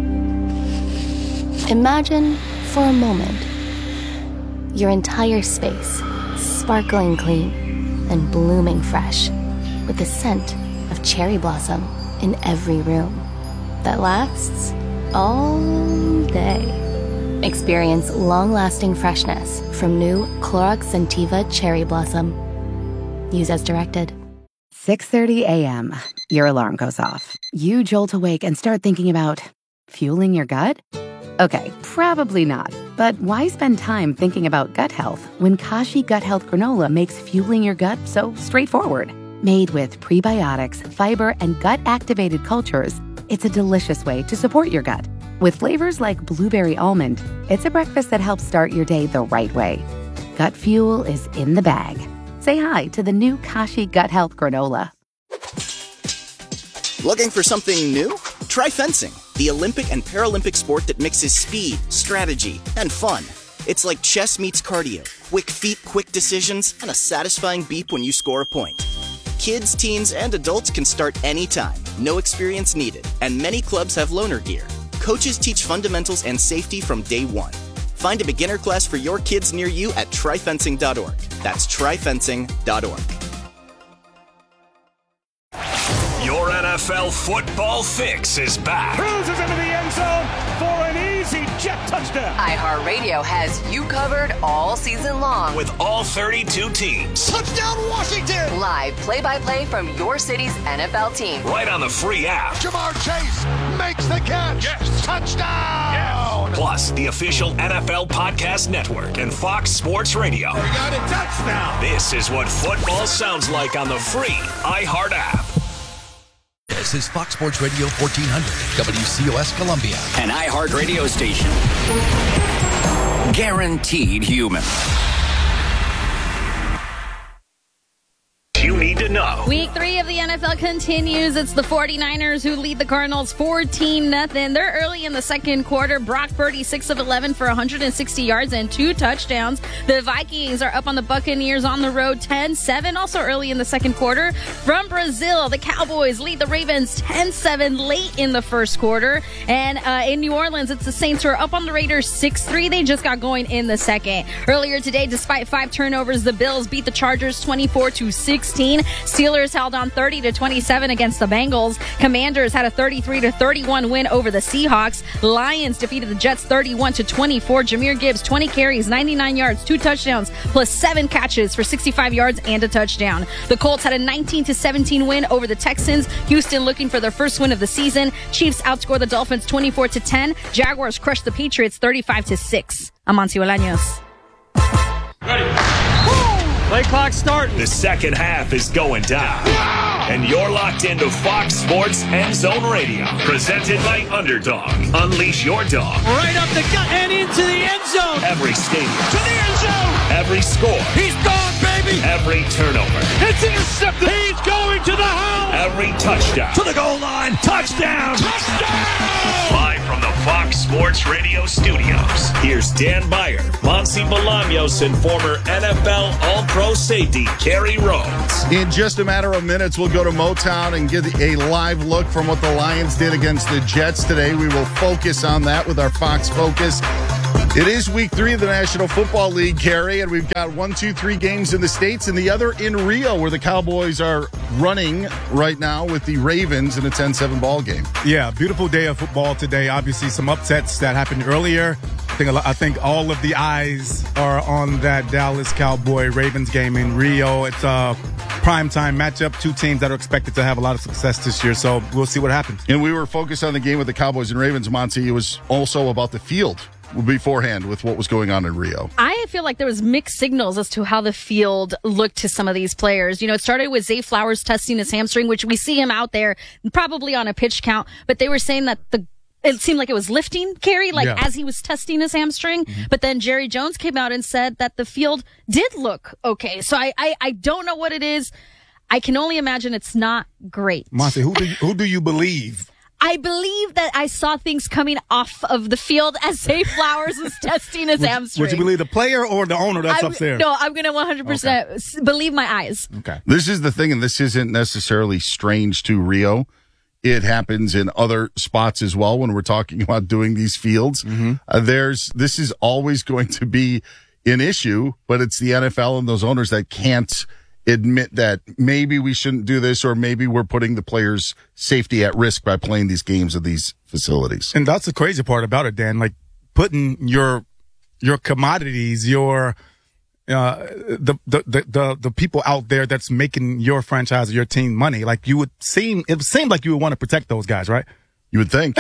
Imagine, for a moment, your entire space sparkling clean and blooming fresh with the scent of cherry blossom in every room that lasts all day. Experience long-lasting freshness from new Clorox Scentiva Cherry Blossom. Use as directed. six thirty a.m. Your alarm goes off. You jolt awake and start thinking about fueling your gut? Okay, probably not. But why spend time thinking about gut health when Kashi Gut Health Granola makes fueling your gut so straightforward? Made with prebiotics, fiber, and gut-activated cultures, it's a delicious way to support your gut. With flavors like blueberry almond, it's a breakfast that helps start your day the right way. Gut fuel is in the bag. Say hi to the new Kashi Gut Health Granola. Looking for something new? Try fencing, the Olympic and Paralympic sport that mixes speed, strategy, and fun. It's like chess meets cardio, quick feet, quick decisions, and a satisfying beep when you score a point. Kids, teens, and adults can start anytime, no experience needed, and many clubs have loaner gear. Coaches teach fundamentals and safety from day one. Find a beginner class for your kids near you at try fencing dot org. That's try fencing dot org. Your N F L football fix is back. Cruises into the end zone for an easy jet touchdown. iHeartRadio has you covered all season long. With all thirty-two teams. Touchdown Washington! Live play-by-play from your city's N F L team. Right on the free app. Jamar Chase makes the catch. Yes. Touchdown! Yes. Plus, the official N F L Podcast Network and Fox Sports Radio. We got a touchdown. This is what football sounds like on the free iHeart app. This is Fox Sports Radio fourteen hundred, W C O S Columbia. An iHeart radio station. Guaranteed human. You need to know. Week three of the N F L continues. It's the forty-niners who lead the Cardinals fourteen nothing. They're early in the second quarter. Brock Purdy, six of eleven for one hundred sixty yards and two touchdowns. The Vikings are up on the Buccaneers on the road ten seven. Also early in the second quarter. From Brazil, the Cowboys lead the Ravens ten seven late in the first quarter. And uh, in New Orleans, it's the Saints who are up on the Raiders six three. They just got going in the second. Earlier today, despite five turnovers, the Bills beat the Chargers twenty-four to sixteen. Steelers held on thirty to twenty-seven against the Bengals. Commanders had a thirty-three to thirty-one win over the Seahawks. Lions defeated the Jets thirty-one to twenty-four. Jahmyr Gibbs, twenty carries, ninety-nine yards, two touchdowns, plus seven catches for sixty-five yards and a touchdown. The Colts had a nineteen to seventeen win over the Texans. Houston looking for their first win of the season. Chiefs outscored the Dolphins twenty-four to ten. Jaguars crushed the Patriots thirty-five to six. Amancio Bolaños. Play clock start. The second half is going down. Yeah! And you're locked into Fox Sports End Zone Radio. Presented by Underdog. Unleash your dog. Right up the gut and into the end zone. Every stadium. To the end zone. Every score. He's gone, baby. Every turnover. It's intercepted. He's going to the house. Every touchdown. To the goal line. Touchdown. Touchdown. Live from the Fox Sports Radio studios, here's Dan Beyer, Monty Bolaños, and former N F L All-Pro safety Kerry Rhodes. In just a matter of minutes, we'll go to Motown and get a live look from what the Lions did against the Jets today. We will focus on that with our Fox Focus. It is week three of the National Football League, Kerry, and we've got one, two, three games in the States and the other in Rio, where the Cowboys are running right now with the Ravens in a ten seven ball game. Yeah, beautiful day of football today. Obviously, some upsets that happened earlier. I think, I think all of the eyes are on that Dallas Cowboy Ravens game in Rio. It's a primetime matchup, two teams that are expected to have a lot of success this year, so we'll see what happens. And we were focused on the game with the Cowboys and Ravens, Monty. It was also about the field beforehand with what was going on in Rio. I feel like there was mixed signals as to how the field looked to some of these players. You know, it started with Zay Flowers testing his hamstring, which we see him out there probably on a pitch count, but they were saying that the it seemed like it was lifting, Kerry, like yeah. as he was testing his hamstring. Mm-hmm. But then Jerry Jones came out and said that the field did look okay. So I, I, I don't know what it is. I can only imagine it's not great. Monty, who do you, who do you believe? I believe that I saw things coming off of the field as Zay Flowers was testing his would, hamstring. Would you believe the player or the owner that's I'm, upstairs? No, I'm going to one hundred percent okay. believe my eyes. Okay. This is the thing, and this isn't necessarily strange to Rio. It happens in other spots as well when we're talking about doing these fields. Mm-hmm. Uh, there's this is always going to be an issue, but it's the N F L and those owners that can't admit that maybe we shouldn't do this, or maybe we're putting the players' safety at risk by playing these games at these facilities. And that's the crazy part about it, Dan. Like putting your your commodities, your uh, the, the the the the people out there that's making your franchise or your team money. Like you would seem, it seemed like you would want to protect those guys, right? You would think.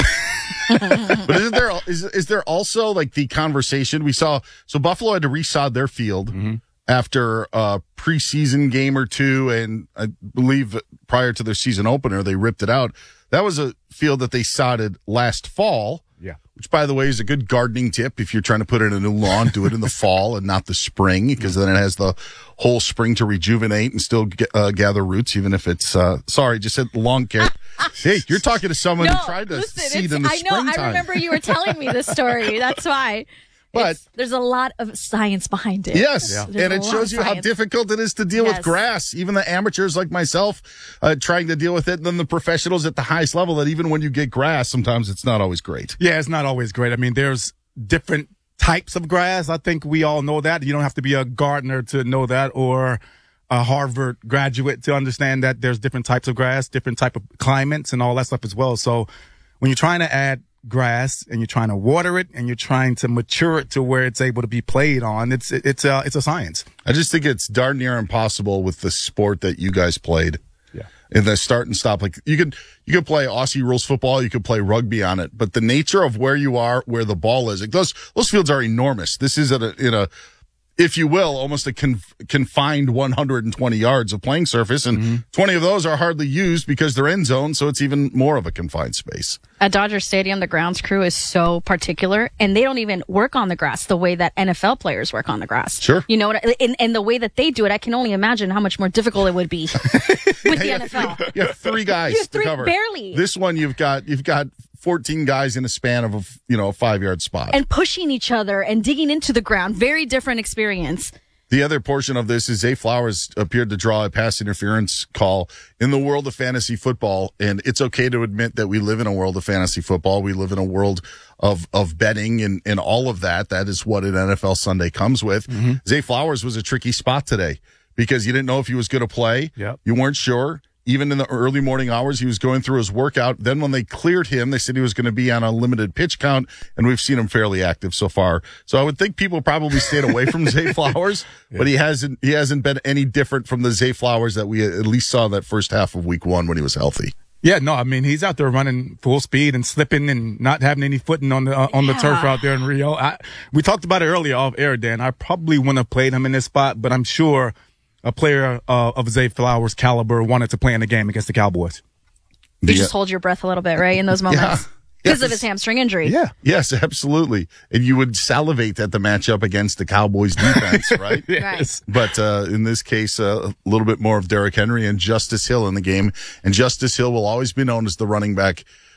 But isn't there is is there also like the conversation we saw? So Buffalo had to resod their field. Mm-hmm. After a preseason game or two, and I believe prior to their season opener, they ripped it out. That was a field that they sodded last fall, yeah. which, by the way, is a good gardening tip. If you're trying to put in a new lawn, do it in the fall and not the spring, because then it has the whole spring to rejuvenate and still get, uh, gather roots, even if it's, uh, sorry, just said lawn care. Hey, you're talking to someone no, who tried to listen, seed in the I know, springtime. I remember you were telling me this story. That's why. But it's, there's a lot of science behind it. Yes, yeah. and it shows you how difficult it is to deal yes. with grass. Even the amateurs like myself uh, trying to deal with it, and then the professionals at the highest level, that even when you get grass, sometimes it's not always great. Yeah, it's not always great. I mean, there's different types of grass. I think we all know that. You don't have to be a gardener to know that, or a Harvard graduate to understand that there's different types of grass, different type of climates, and all that stuff as well. So when you're trying to add grass and you're trying to water it and you're trying to mature it to where it's able to be played on, it's it's a it's a science. I just think it's darn near impossible with the sport that you guys played. Yeah. In the start and stop, like you could you could play Aussie rules football, you could play rugby on it, but the nature of where you are, where the ball is, like those those fields are enormous. This is at a, in a, if you will, almost a conf- confined one hundred twenty yards of playing surface, and mm-hmm. twenty of those are hardly used because they're end zone, so it's even more of a confined space. At Dodger Stadium, the grounds crew is so particular, and they don't even work on the grass the way that N F L players work on the grass. Sure. You know, and, and the way that they do it, I can only imagine how much more difficult it would be with the you N F L. Have, you have three guys you have three, to cover. Barely. This one, you've got you've got fourteen guys in a span of a, you know, a five-yard spot. And pushing each other and digging into the ground. Very different experience. The other portion of this is Zay Flowers appeared to draw a pass interference call in the world of fantasy football. And it's okay to admit that we live in a world of fantasy football. We live in a world of, of betting and, and all of that. That is what an N F L Sunday comes with. Mm-hmm. Zay Flowers was a tricky spot today because you didn't know if he was going to play. Yep. You weren't sure. Even in the early morning hours, he was going through his workout. Then when they cleared him, they said he was going to be on a limited pitch count, and we've seen him fairly active so far. So I would think people probably stayed away from Zay Flowers, yeah. but he hasn't he hasn't been any different from the Zay Flowers that we at least saw that first half of week one when he was healthy. Yeah, no, I mean, he's out there running full speed and slipping and not having any footing on the uh, on the yeah. turf out there in Rio. I, we talked about it earlier off air, Dan. I probably wouldn't have played him in this spot, but I'm sure a player uh, of Zay Flowers' caliber wanted to play in the game against the Cowboys. You yeah. just hold your breath a little bit, right, in those moments? Because yes. of his hamstring injury. Yeah. Yes, absolutely. And you would salivate at the matchup against the Cowboys defense, right? Yes. But uh, in this case, uh, a little bit more of Derrick Henry and Justice Hill in the game. And Justice Hill will always be known as the running back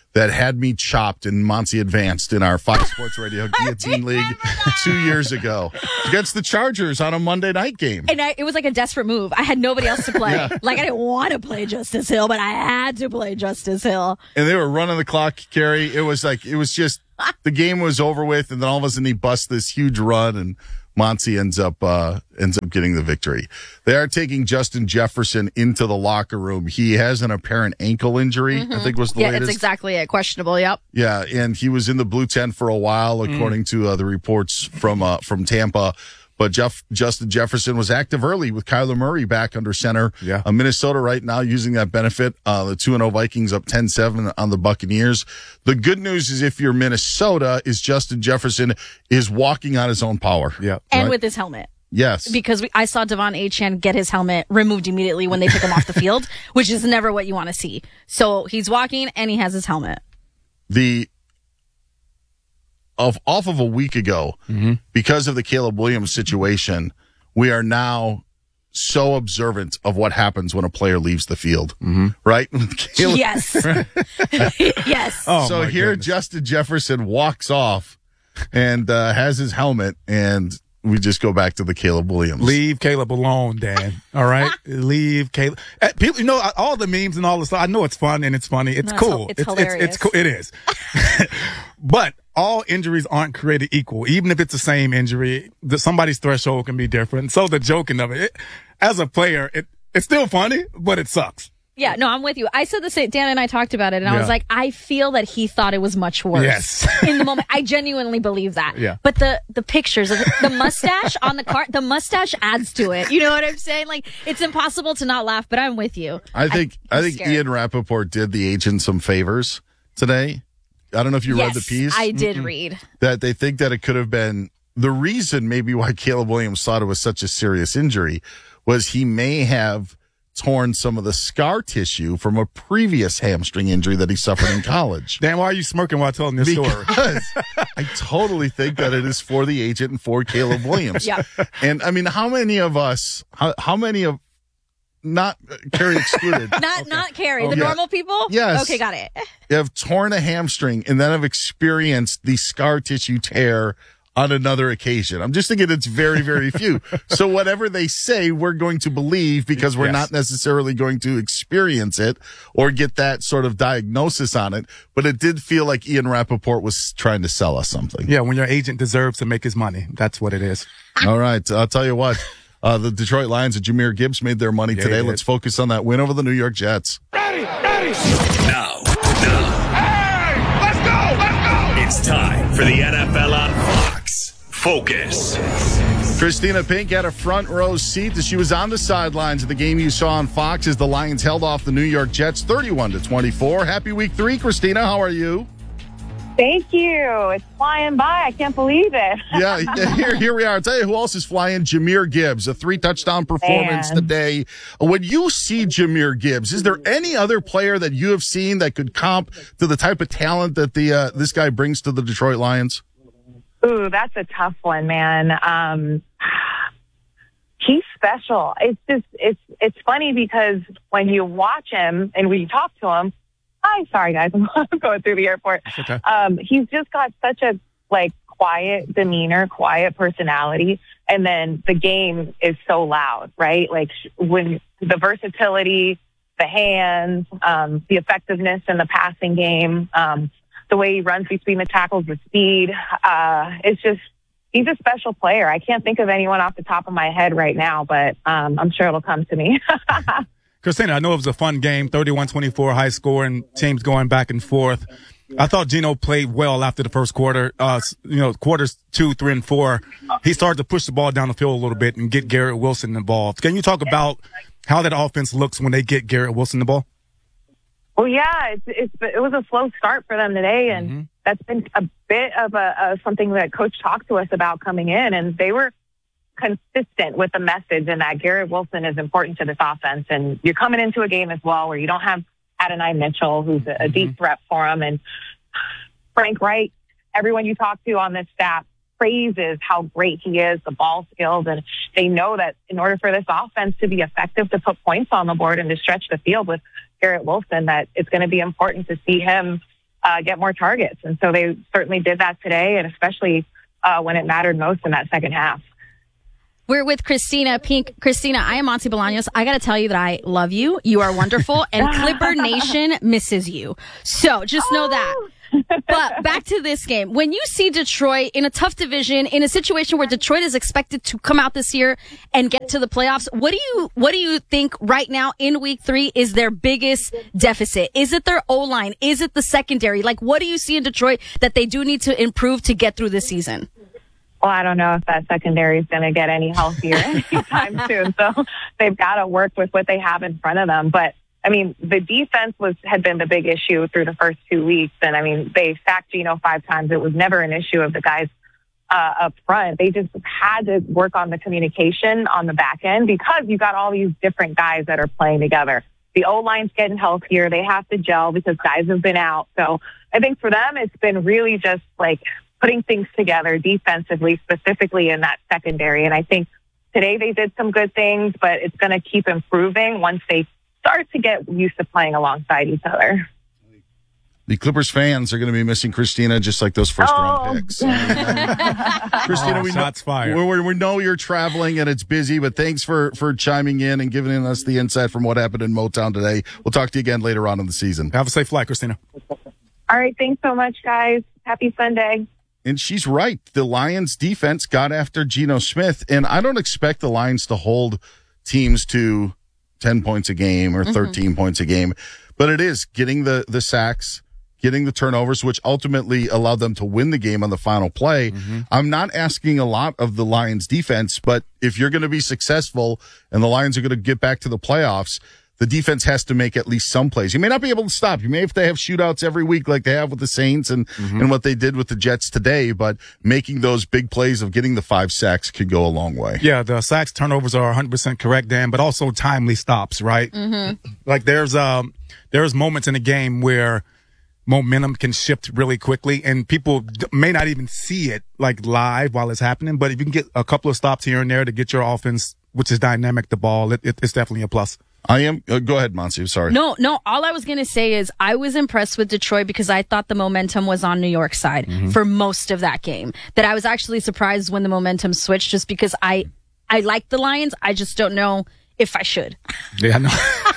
that had me chopped in Monty Advanced in our Fox Sports Radio Guillotine League two years ago against the Chargers on a Monday night game. And I, it was like a desperate move. I had nobody else to play. Yeah. Like, I didn't want to play Justice Hill, but I had to play Justice Hill. And they were running the clock, Carrie. It was like, it was just, the game was over with, and then all of a sudden he busts this huge run, and Monty ends up uh, ends up getting the victory. They are taking Justin Jefferson into the locker room. He has an apparent ankle injury, mm-hmm. I think was the yeah, latest. Yeah, it's exactly it. Questionable, yep. Yeah, and he was in the blue tent for a while, according mm. to uh, the reports from uh, from Tampa. But Jeff, Justin Jefferson was active early with Kyler Murray back under center. Yeah. Uh, Minnesota right now using that benefit. Uh, the two and oh Vikings up ten seven on the Buccaneers. The good news is if you're Minnesota is Justin Jefferson is walking on his own power. Yeah. And right? with his helmet. Yes. Because we, I saw Devon Achane get his helmet removed immediately when they took him off the field, which is never what you want to see. So he's walking and he has his helmet. The... Of, off of a week ago, mm-hmm. because of the Caleb Williams situation, we are now so observant of what happens when a player leaves the field, mm-hmm. right? Caleb, yes. yes. Oh, so here, goodness. Justin Jefferson walks off and uh, has his helmet, and we just go back to the Caleb Williams. Leave Caleb alone, Dan. All right? Leave Caleb. Uh, people, you know, all the memes and all the stuff, I know it's fun and it's funny. It's no, cool. It's, it's, it's hilarious. It's, it's cool. It is. But all injuries aren't created equal. Even if it's the same injury, the, somebody's threshold can be different. So the joking of it, it as a player, it it's still funny, but it sucks. Yeah, no, I'm with you. I said the same. Dan and I talked about it, and yeah. I was like, I feel that he thought it was much worse. Yes. In the moment, I genuinely believe that. Yeah. But the the pictures of the, the mustache on the cart, the mustache adds to it. You know what I'm saying? Like, it's impossible to not laugh. But I'm with you. I think I, I think scared. Ian Rappaport did the agent some favors today. I don't know if you yes, read the piece. I did Mm-mm. read that. They think that it could have been the reason maybe why Caleb Williams thought it was such a serious injury was he may have torn some of the scar tissue from a previous hamstring injury that he suffered in college. Dan, why are you smirking while telling this because story? I totally think that it is for the agent and for Caleb Williams. Yeah. And I mean, how many of us, how, how many of, not uh, Carrie excluded. not, okay. not Carrie, the okay. normal people? Yes. Okay, got it. Have torn a hamstring and then have experienced the scar tissue tear on another occasion. I'm just thinking it's very, very few. So whatever they say, we're going to believe because we're yes. not necessarily going to experience it or get that sort of diagnosis on it. But it did feel like Ian Rappaport was trying to sell us something. Yeah, when your agent deserves to make his money. That's what it is. All right. I'll tell you what. Uh, the Detroit Lions and Jameer Gibbs made their money yeah, today. Let's focus on that win over the New York Jets. Ready, ready. Now, now. Hey, let's go, let's go. It's time for the N F L on Fox. Focus. Christina Pink had a front row seat as she was on the sidelines of the game you saw on Fox as the Lions held off the New York Jets thirty-one to twenty-four. Happy week three, Christina. How are you? Thank you. It's flying by. I can't believe it. yeah, here, here we are. I'll tell you who else is flying. Jameer Gibbs, a three-touchdown performance Man. today. When you see Jameer Gibbs, is there any other player that you have seen that could comp to the type of talent that the uh, this guy brings to the Detroit Lions? Ooh, that's a tough one, man. Um, he's special. It's just, it's, it's funny because when you watch him and we talk to him, hi, sorry guys, I'm going through the airport. Okay. Um, he's just got such a like quiet demeanor, quiet personality. And then the game is so loud, right? Like when the versatility, the hands, um, the effectiveness in the passing game, um, the way he runs between the tackles, the speed, uh, it's just, he's a special player. I can't think of anyone off the top of my head right now, but um, I'm sure it'll come to me. Christina, I know it was a fun game, thirty-one twenty-four, high scoring, teams going back and forth. I thought Geno played well after the first quarter. Uh, you know, quarters two, three, and four, he started to push the ball down the field a little bit and get Garrett Wilson involved. Can you talk about how that offense looks when they get Garrett Wilson the ball? Well, yeah, it's, it's, it was a slow start for them today, and mm-hmm. that's been a bit of a, a something that Coach talked to us about coming in, and they were consistent with the message and that Garrett Wilson is important to this offense. And you're coming into a game as well where you don't have Adonai Mitchell, who's a, a mm-hmm. deep threat for him, and Frank Reich. Everyone you talk to on this staff praises how great he is, the ball skills, and they know that in order for this offense to be effective, to put points on the board and to stretch the field with Garrett Wilson, that it's going to be important to see him uh, get more targets. And so they certainly did that today, and especially uh, when it mattered most in that second half. We're with Christina Pink. Christina, I am Monty Bolaños. I got to tell you that I love you. You are wonderful, and Clipper Nation misses you. So just know that. But back to this game. When you see Detroit in a tough division, in a situation where Detroit is expected to come out this year and get to the playoffs, what do you what do you think right now in week three is their biggest deficit? Is it their O-line? Is it the secondary? Like, what do you see in Detroit that they do need to improve to get through this season? Well, I don't know if that secondary is going to get any healthier anytime soon. So they've got to work with what they have in front of them. But I mean, the defense was had been the big issue through the first two weeks. And I mean, they sacked Geno five times. It was never an issue of the guys uh, up front. They just had to work on the communication on the back end because you got all these different guys that are playing together. The O-line's getting healthier. They have to gel because guys have been out. So I think for them, it's been really just like putting things together defensively, specifically in that secondary. And I think today they did some good things, but it's going to keep improving once they start to get used to playing alongside each other. The Clippers fans are going to be missing Christina just like those first oh. round picks. Christina, oh, we, shots know, fired. We, we know you're traveling and it's busy, but thanks for, for chiming in and giving us the insight from what happened in Motown today. We'll talk to you again later on in the season. Have a safe flight, Christina. All right. Thanks so much, guys. Happy Sunday. And she's right. The Lions defense got after Geno Smith, and I don't expect the Lions to hold teams to ten points a game or thirteen mm-hmm. points a game, but it is getting the, the sacks, getting the turnovers, which ultimately allowed them to win the game on the final play. Mm-hmm. I'm not asking a lot of the Lions defense, but if you're going to be successful and the Lions are going to get back to the playoffs, the defense has to make at least some plays. You may not be able to stop. You may have to have shootouts every week like they have with the Saints and, mm-hmm. and what they did with the Jets today, but making those big plays of getting the five sacks could go a long way. Yeah, the sacks turnovers are one hundred percent correct, Dan, but also timely stops, right? Mm-hmm. Like there's um there's moments in the game where momentum can shift really quickly and people may not even see it like live while it's happening, but if you can get a couple of stops here and there to get your offense, which is dynamic, the ball, it, it, it's definitely a plus. I am. Uh, go ahead, Monty. Sorry. No, no. All I was going to say is I was impressed with Detroit because I thought the momentum was on New York's side mm-hmm. for most of that game. That I was actually surprised when the momentum switched just because I, I like the Lions. I just don't know if I should. Yeah, no.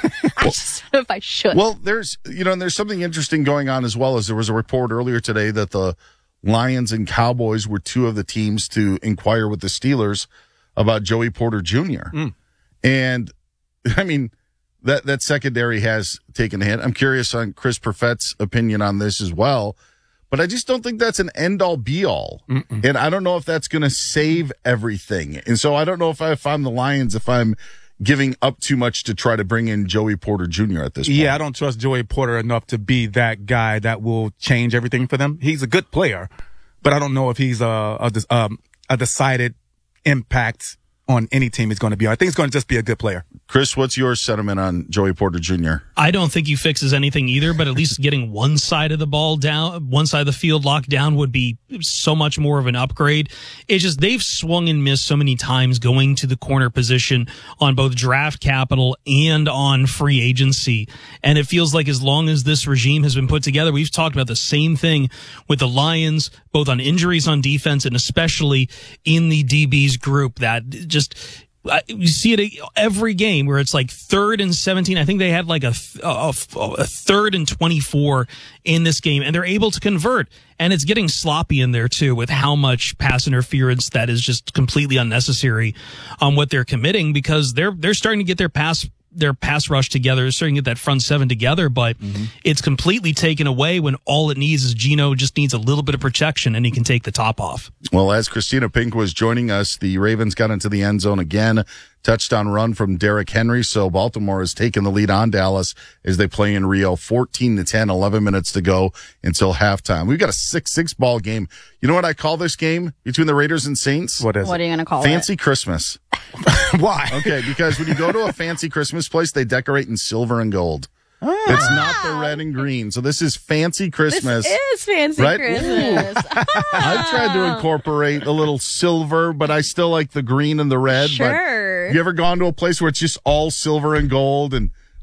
I just don't know if I should. Well, there's, you know, and there's something interesting going on as well as there was a report earlier today that the Lions and Cowboys were two of the teams to inquire with the Steelers about Joey Porter Junior Mm. And, I mean, that, that secondary has taken a hit. I'm curious on Chris Perfett's opinion on this as well, but I just don't think that's an end-all be-all. Mm-mm. And I don't know if that's going to save everything. And so I don't know if, I, if I'm the Lions, if I'm giving up too much to try to bring in Joey Porter Junior at this point. Yeah, I don't trust Joey Porter enough to be that guy that will change everything for them. He's a good player, but I don't know if he's a, a, um, a decided impact on any team is going to be. I think it's going to just be a good player. Chris, what's your sentiment on Joey Porter Junior? I don't think he fixes anything either, but at least getting one side of the ball down, one side of the field locked down would be so much more of an upgrade. It's just they've swung and missed so many times going to the corner position on both draft capital and on free agency. And it feels like as long as this regime has been put together, we've talked about the same thing with the Lions, both on injuries on defense and especially in the D B's group that just, you see it every game where it's like third and seventeen. I think they had like a, a, a third and twenty-four in this game, and they're able to convert. And it's getting sloppy in there too with how much pass interference that is just completely unnecessary on what they're committing because they're they're starting to get their pass their pass rush together, starting to get that front seven together, but mm-hmm. it's completely taken away when all it needs is Geno just needs a little bit of protection and he can take the top off. Well, as Christina Pink was joining us, the Ravens got into the end zone again. Touchdown run from Derrick Henry. So Baltimore has taken the lead on Dallas as they play in Rio. fourteen to ten, eleven minutes to go until halftime. We've got a six six ball game. You know what I call this game between the Raiders and Saints? What is What it? are you going to call Fancy it? Fancy Christmas. Why? Okay, because when you go to a fancy Christmas place, they decorate in silver and gold. Oh. It's not the red and green. So this is Fancy Christmas. This is Fancy right? Christmas. I've tried to incorporate a little silver, but I still like the green and the red. Sure. But you ever gone to a place where it's just all silver and gold and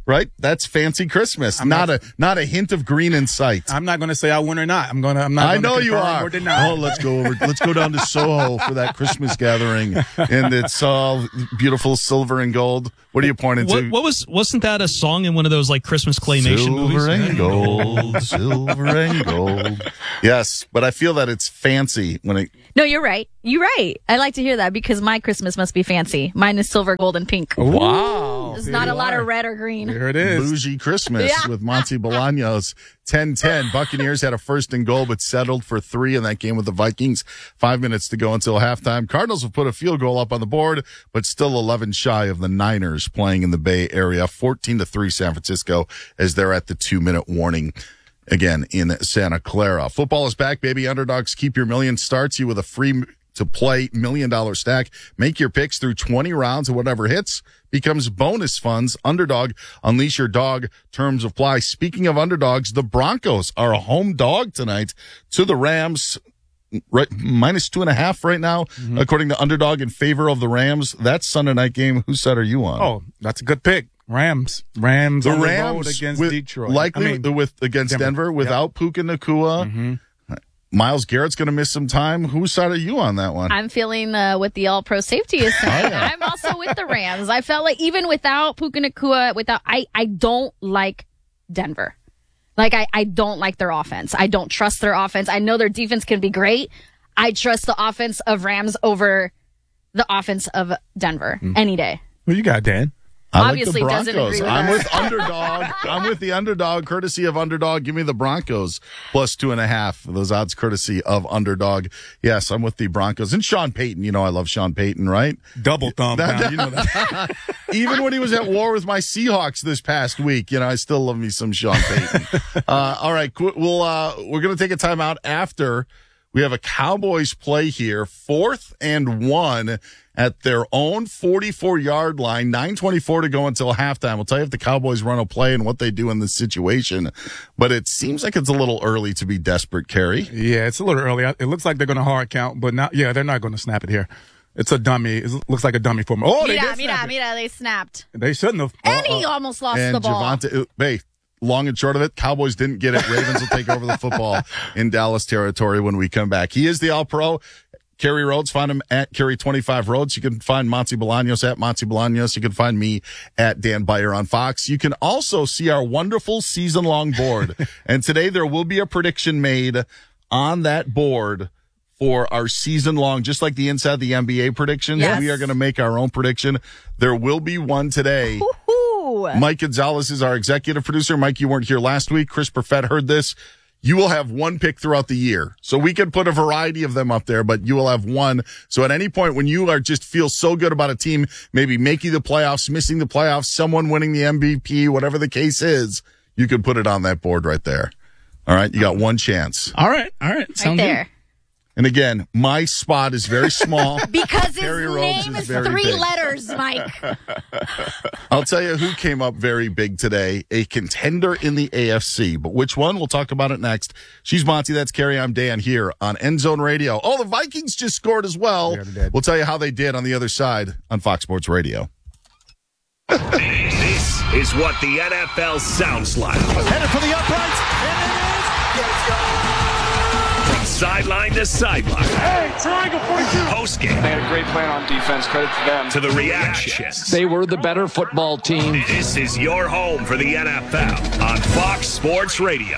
right? That's fancy Christmas. I'm not, not- a not a hint of green in sight. I'm not going to say I win or not. I'm going to. I'm not. I gonna know you confirm are. Or deny. Oh, let's go over. Let's go down to Soho for that Christmas gathering, and it's all beautiful silver and gold. What are you pointing What, to? what was wasn't that a song in one of those like Christmas claymation Silver movies? and gold, silver and gold. Yes, but I feel that it's fancy when it. No, you're right. You're right. I like to hear that because my Christmas must be fancy. Mine is silver, gold, and pink. Wow. There's not a lot of red or green. There it is. Bougie Christmas Yeah. with Monty Bolaños. ten ten. Buccaneers had a first and goal, but settled for three in that game with the Vikings. Five minutes to go until halftime. Cardinals have put a field goal up on the board, but still eleven shy of the Niners playing in the Bay Area. fourteen to three San Francisco as they're at the two-minute warning. Again, in Santa Clara. Football is back, baby. Underdogs Keep Your Million starts you with a free to play million dollar stack. Make your picks through twenty rounds, and whatever hits becomes bonus funds. Underdog, unleash your dog. Terms apply. Speaking of underdogs, the Broncos are a home dog tonight to the Rams. Right, minus two and a half right now, mm-hmm. according to Underdog, in favor of the Rams. That's Sunday night game. Whose side are you on? Oh, that's a good pick. Rams. Rams the on Rams the road against with, Detroit. Likely I mean, with against Denver, Denver without yep. Puka Nacua. Mm-hmm. Myles Garrett's going to miss some time. Whose side are you on that one? I'm feeling uh, what the All-Pro safety is saying. Oh, yeah. I'm also with the Rams. I felt like even without Puka Nacua, without I, I don't like Denver. Like, I, I don't like their offense. I don't trust their offense. I know their defense can be great. I trust the offense of Rams over the offense of Denver mm. any day. Well, you got Dan. I Obviously like the doesn't Broncos. agree with I'm us. with Underdog. I'm with the Underdog, courtesy of Underdog. Give me the Broncos plus two and a half. Those odds courtesy of Underdog. Yes, I'm with the Broncos. And Sean Payton. You know I love Sean Payton, right? Double thumb down. You know that. Even when he was at war with my Seahawks this past week, you know, I still love me some Sean Payton. uh, all right, we'll, uh, we're going to take a time out after we have a Cowboys play here, fourth and one at their own forty-four yard line, nine twenty-four to go until halftime. We'll tell you if the Cowboys run a play and what they do in this situation. But it seems like it's a little early to be desperate, Kerry. Yeah, it's a little early. It looks like they're going to hard count, but not. Yeah, they're not going to snap it here. It's a dummy. It looks like a dummy for me. Oh, they mira, did mira, snap it. mira, they snapped. They shouldn't have. And Uh-oh. he almost lost and the ball. Javonte, hey, long and short of it, Cowboys didn't get it. Ravens will take over the football in Dallas territory when we come back. He is the All-Pro. Kerry Rhodes, find him at Kerry twenty-five Rhodes. You can find Monty Bolaños at Monty Bolaños. You can find me at Dan Beyer on Fox. You can also see our wonderful season-long board. And today there will be a prediction made on that board for our season-long, just like the Inside the N B A predictions. Yes. We are going to make our own prediction. There will be one today. Woo-hoo. Mike Gonzalez is our executive producer. Mike, you weren't here last week. Chris Perfett heard this. You will have one pick throughout the year. So we can put a variety of them up there, but you will have one. So at any point when you are just feel so good about a team, maybe making the playoffs, missing the playoffs, someone winning the M V P, whatever the case is, you can put it on that board right there. All right. You got one chance. All right. All right. Right Sounds there. good. And again, my spot is very small. Because his Kerry Rhodes name is is, very three big. letters, Mike. I'll tell you who came up very big today, a contender in the A F C. But which one? We'll talk about it next. She's Monty. That's Kerry. I'm Dan here on End Zone Radio. Oh, the Vikings just scored as well. Yeah, we'll tell you how they did on the other side on Fox Sports Radio. This is what the N F L sounds like. Headed for the uprights, and it is. Let's go. From sideline to sideline. Hey, triangle forty-two. Post game. They had a great plan on defense. Credit to them. To the reactions. They were the better football team. This is your home for the N F L on Fox Sports Radio.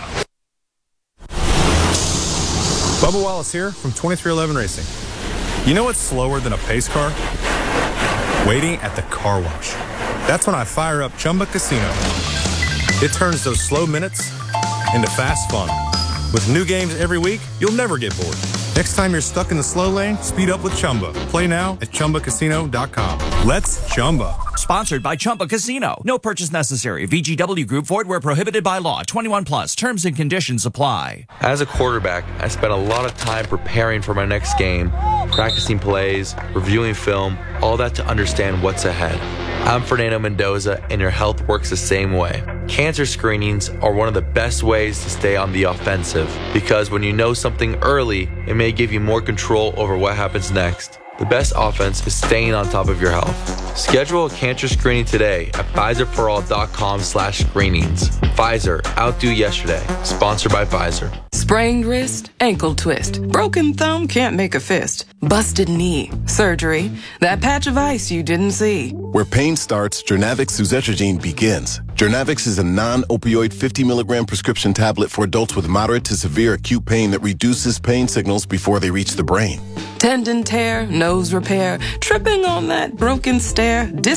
Bubba Wallace here from twenty-three eleven Racing. You know what's slower than a pace car? Waiting at the car wash. That's when I fire up Chumba Casino. It turns those slow minutes into fast fun. With new games every week, you'll never get bored. Next time you're stuck in the slow lane, speed up with Chumba. Play now at Chumba Casino dot com. Let's Chumba. Sponsored by Chumba Casino. No purchase necessary. V G W Group. Void where prohibited by law. twenty-one plus. Terms and conditions apply. As a quarterback, I spent a lot of time preparing for my next game, practicing plays, reviewing film, all that to understand what's ahead. I'm Fernando Mendoza, and your health works the same way. Cancer screenings are one of the best ways to stay on the offensive, because when you know something early, it may give you more control over what happens next. The best offense is staying on top of your health. Schedule a cancer screening today at Pfizer-for-all.com slash screenings. Pfizer, outdo yesterday. Sponsored by Pfizer. Sprained wrist, ankle twist, broken thumb, can't make a fist, busted knee, surgery, that patch of ice you didn't see. Where pain starts, Jernavix suzetrigine begins. Jernavix is a non-opioid fifty milligram prescription tablet for adults with moderate to severe acute pain that reduces pain signals before they reach the brain. Tendon tear, nose repair, tripping on that broken stair,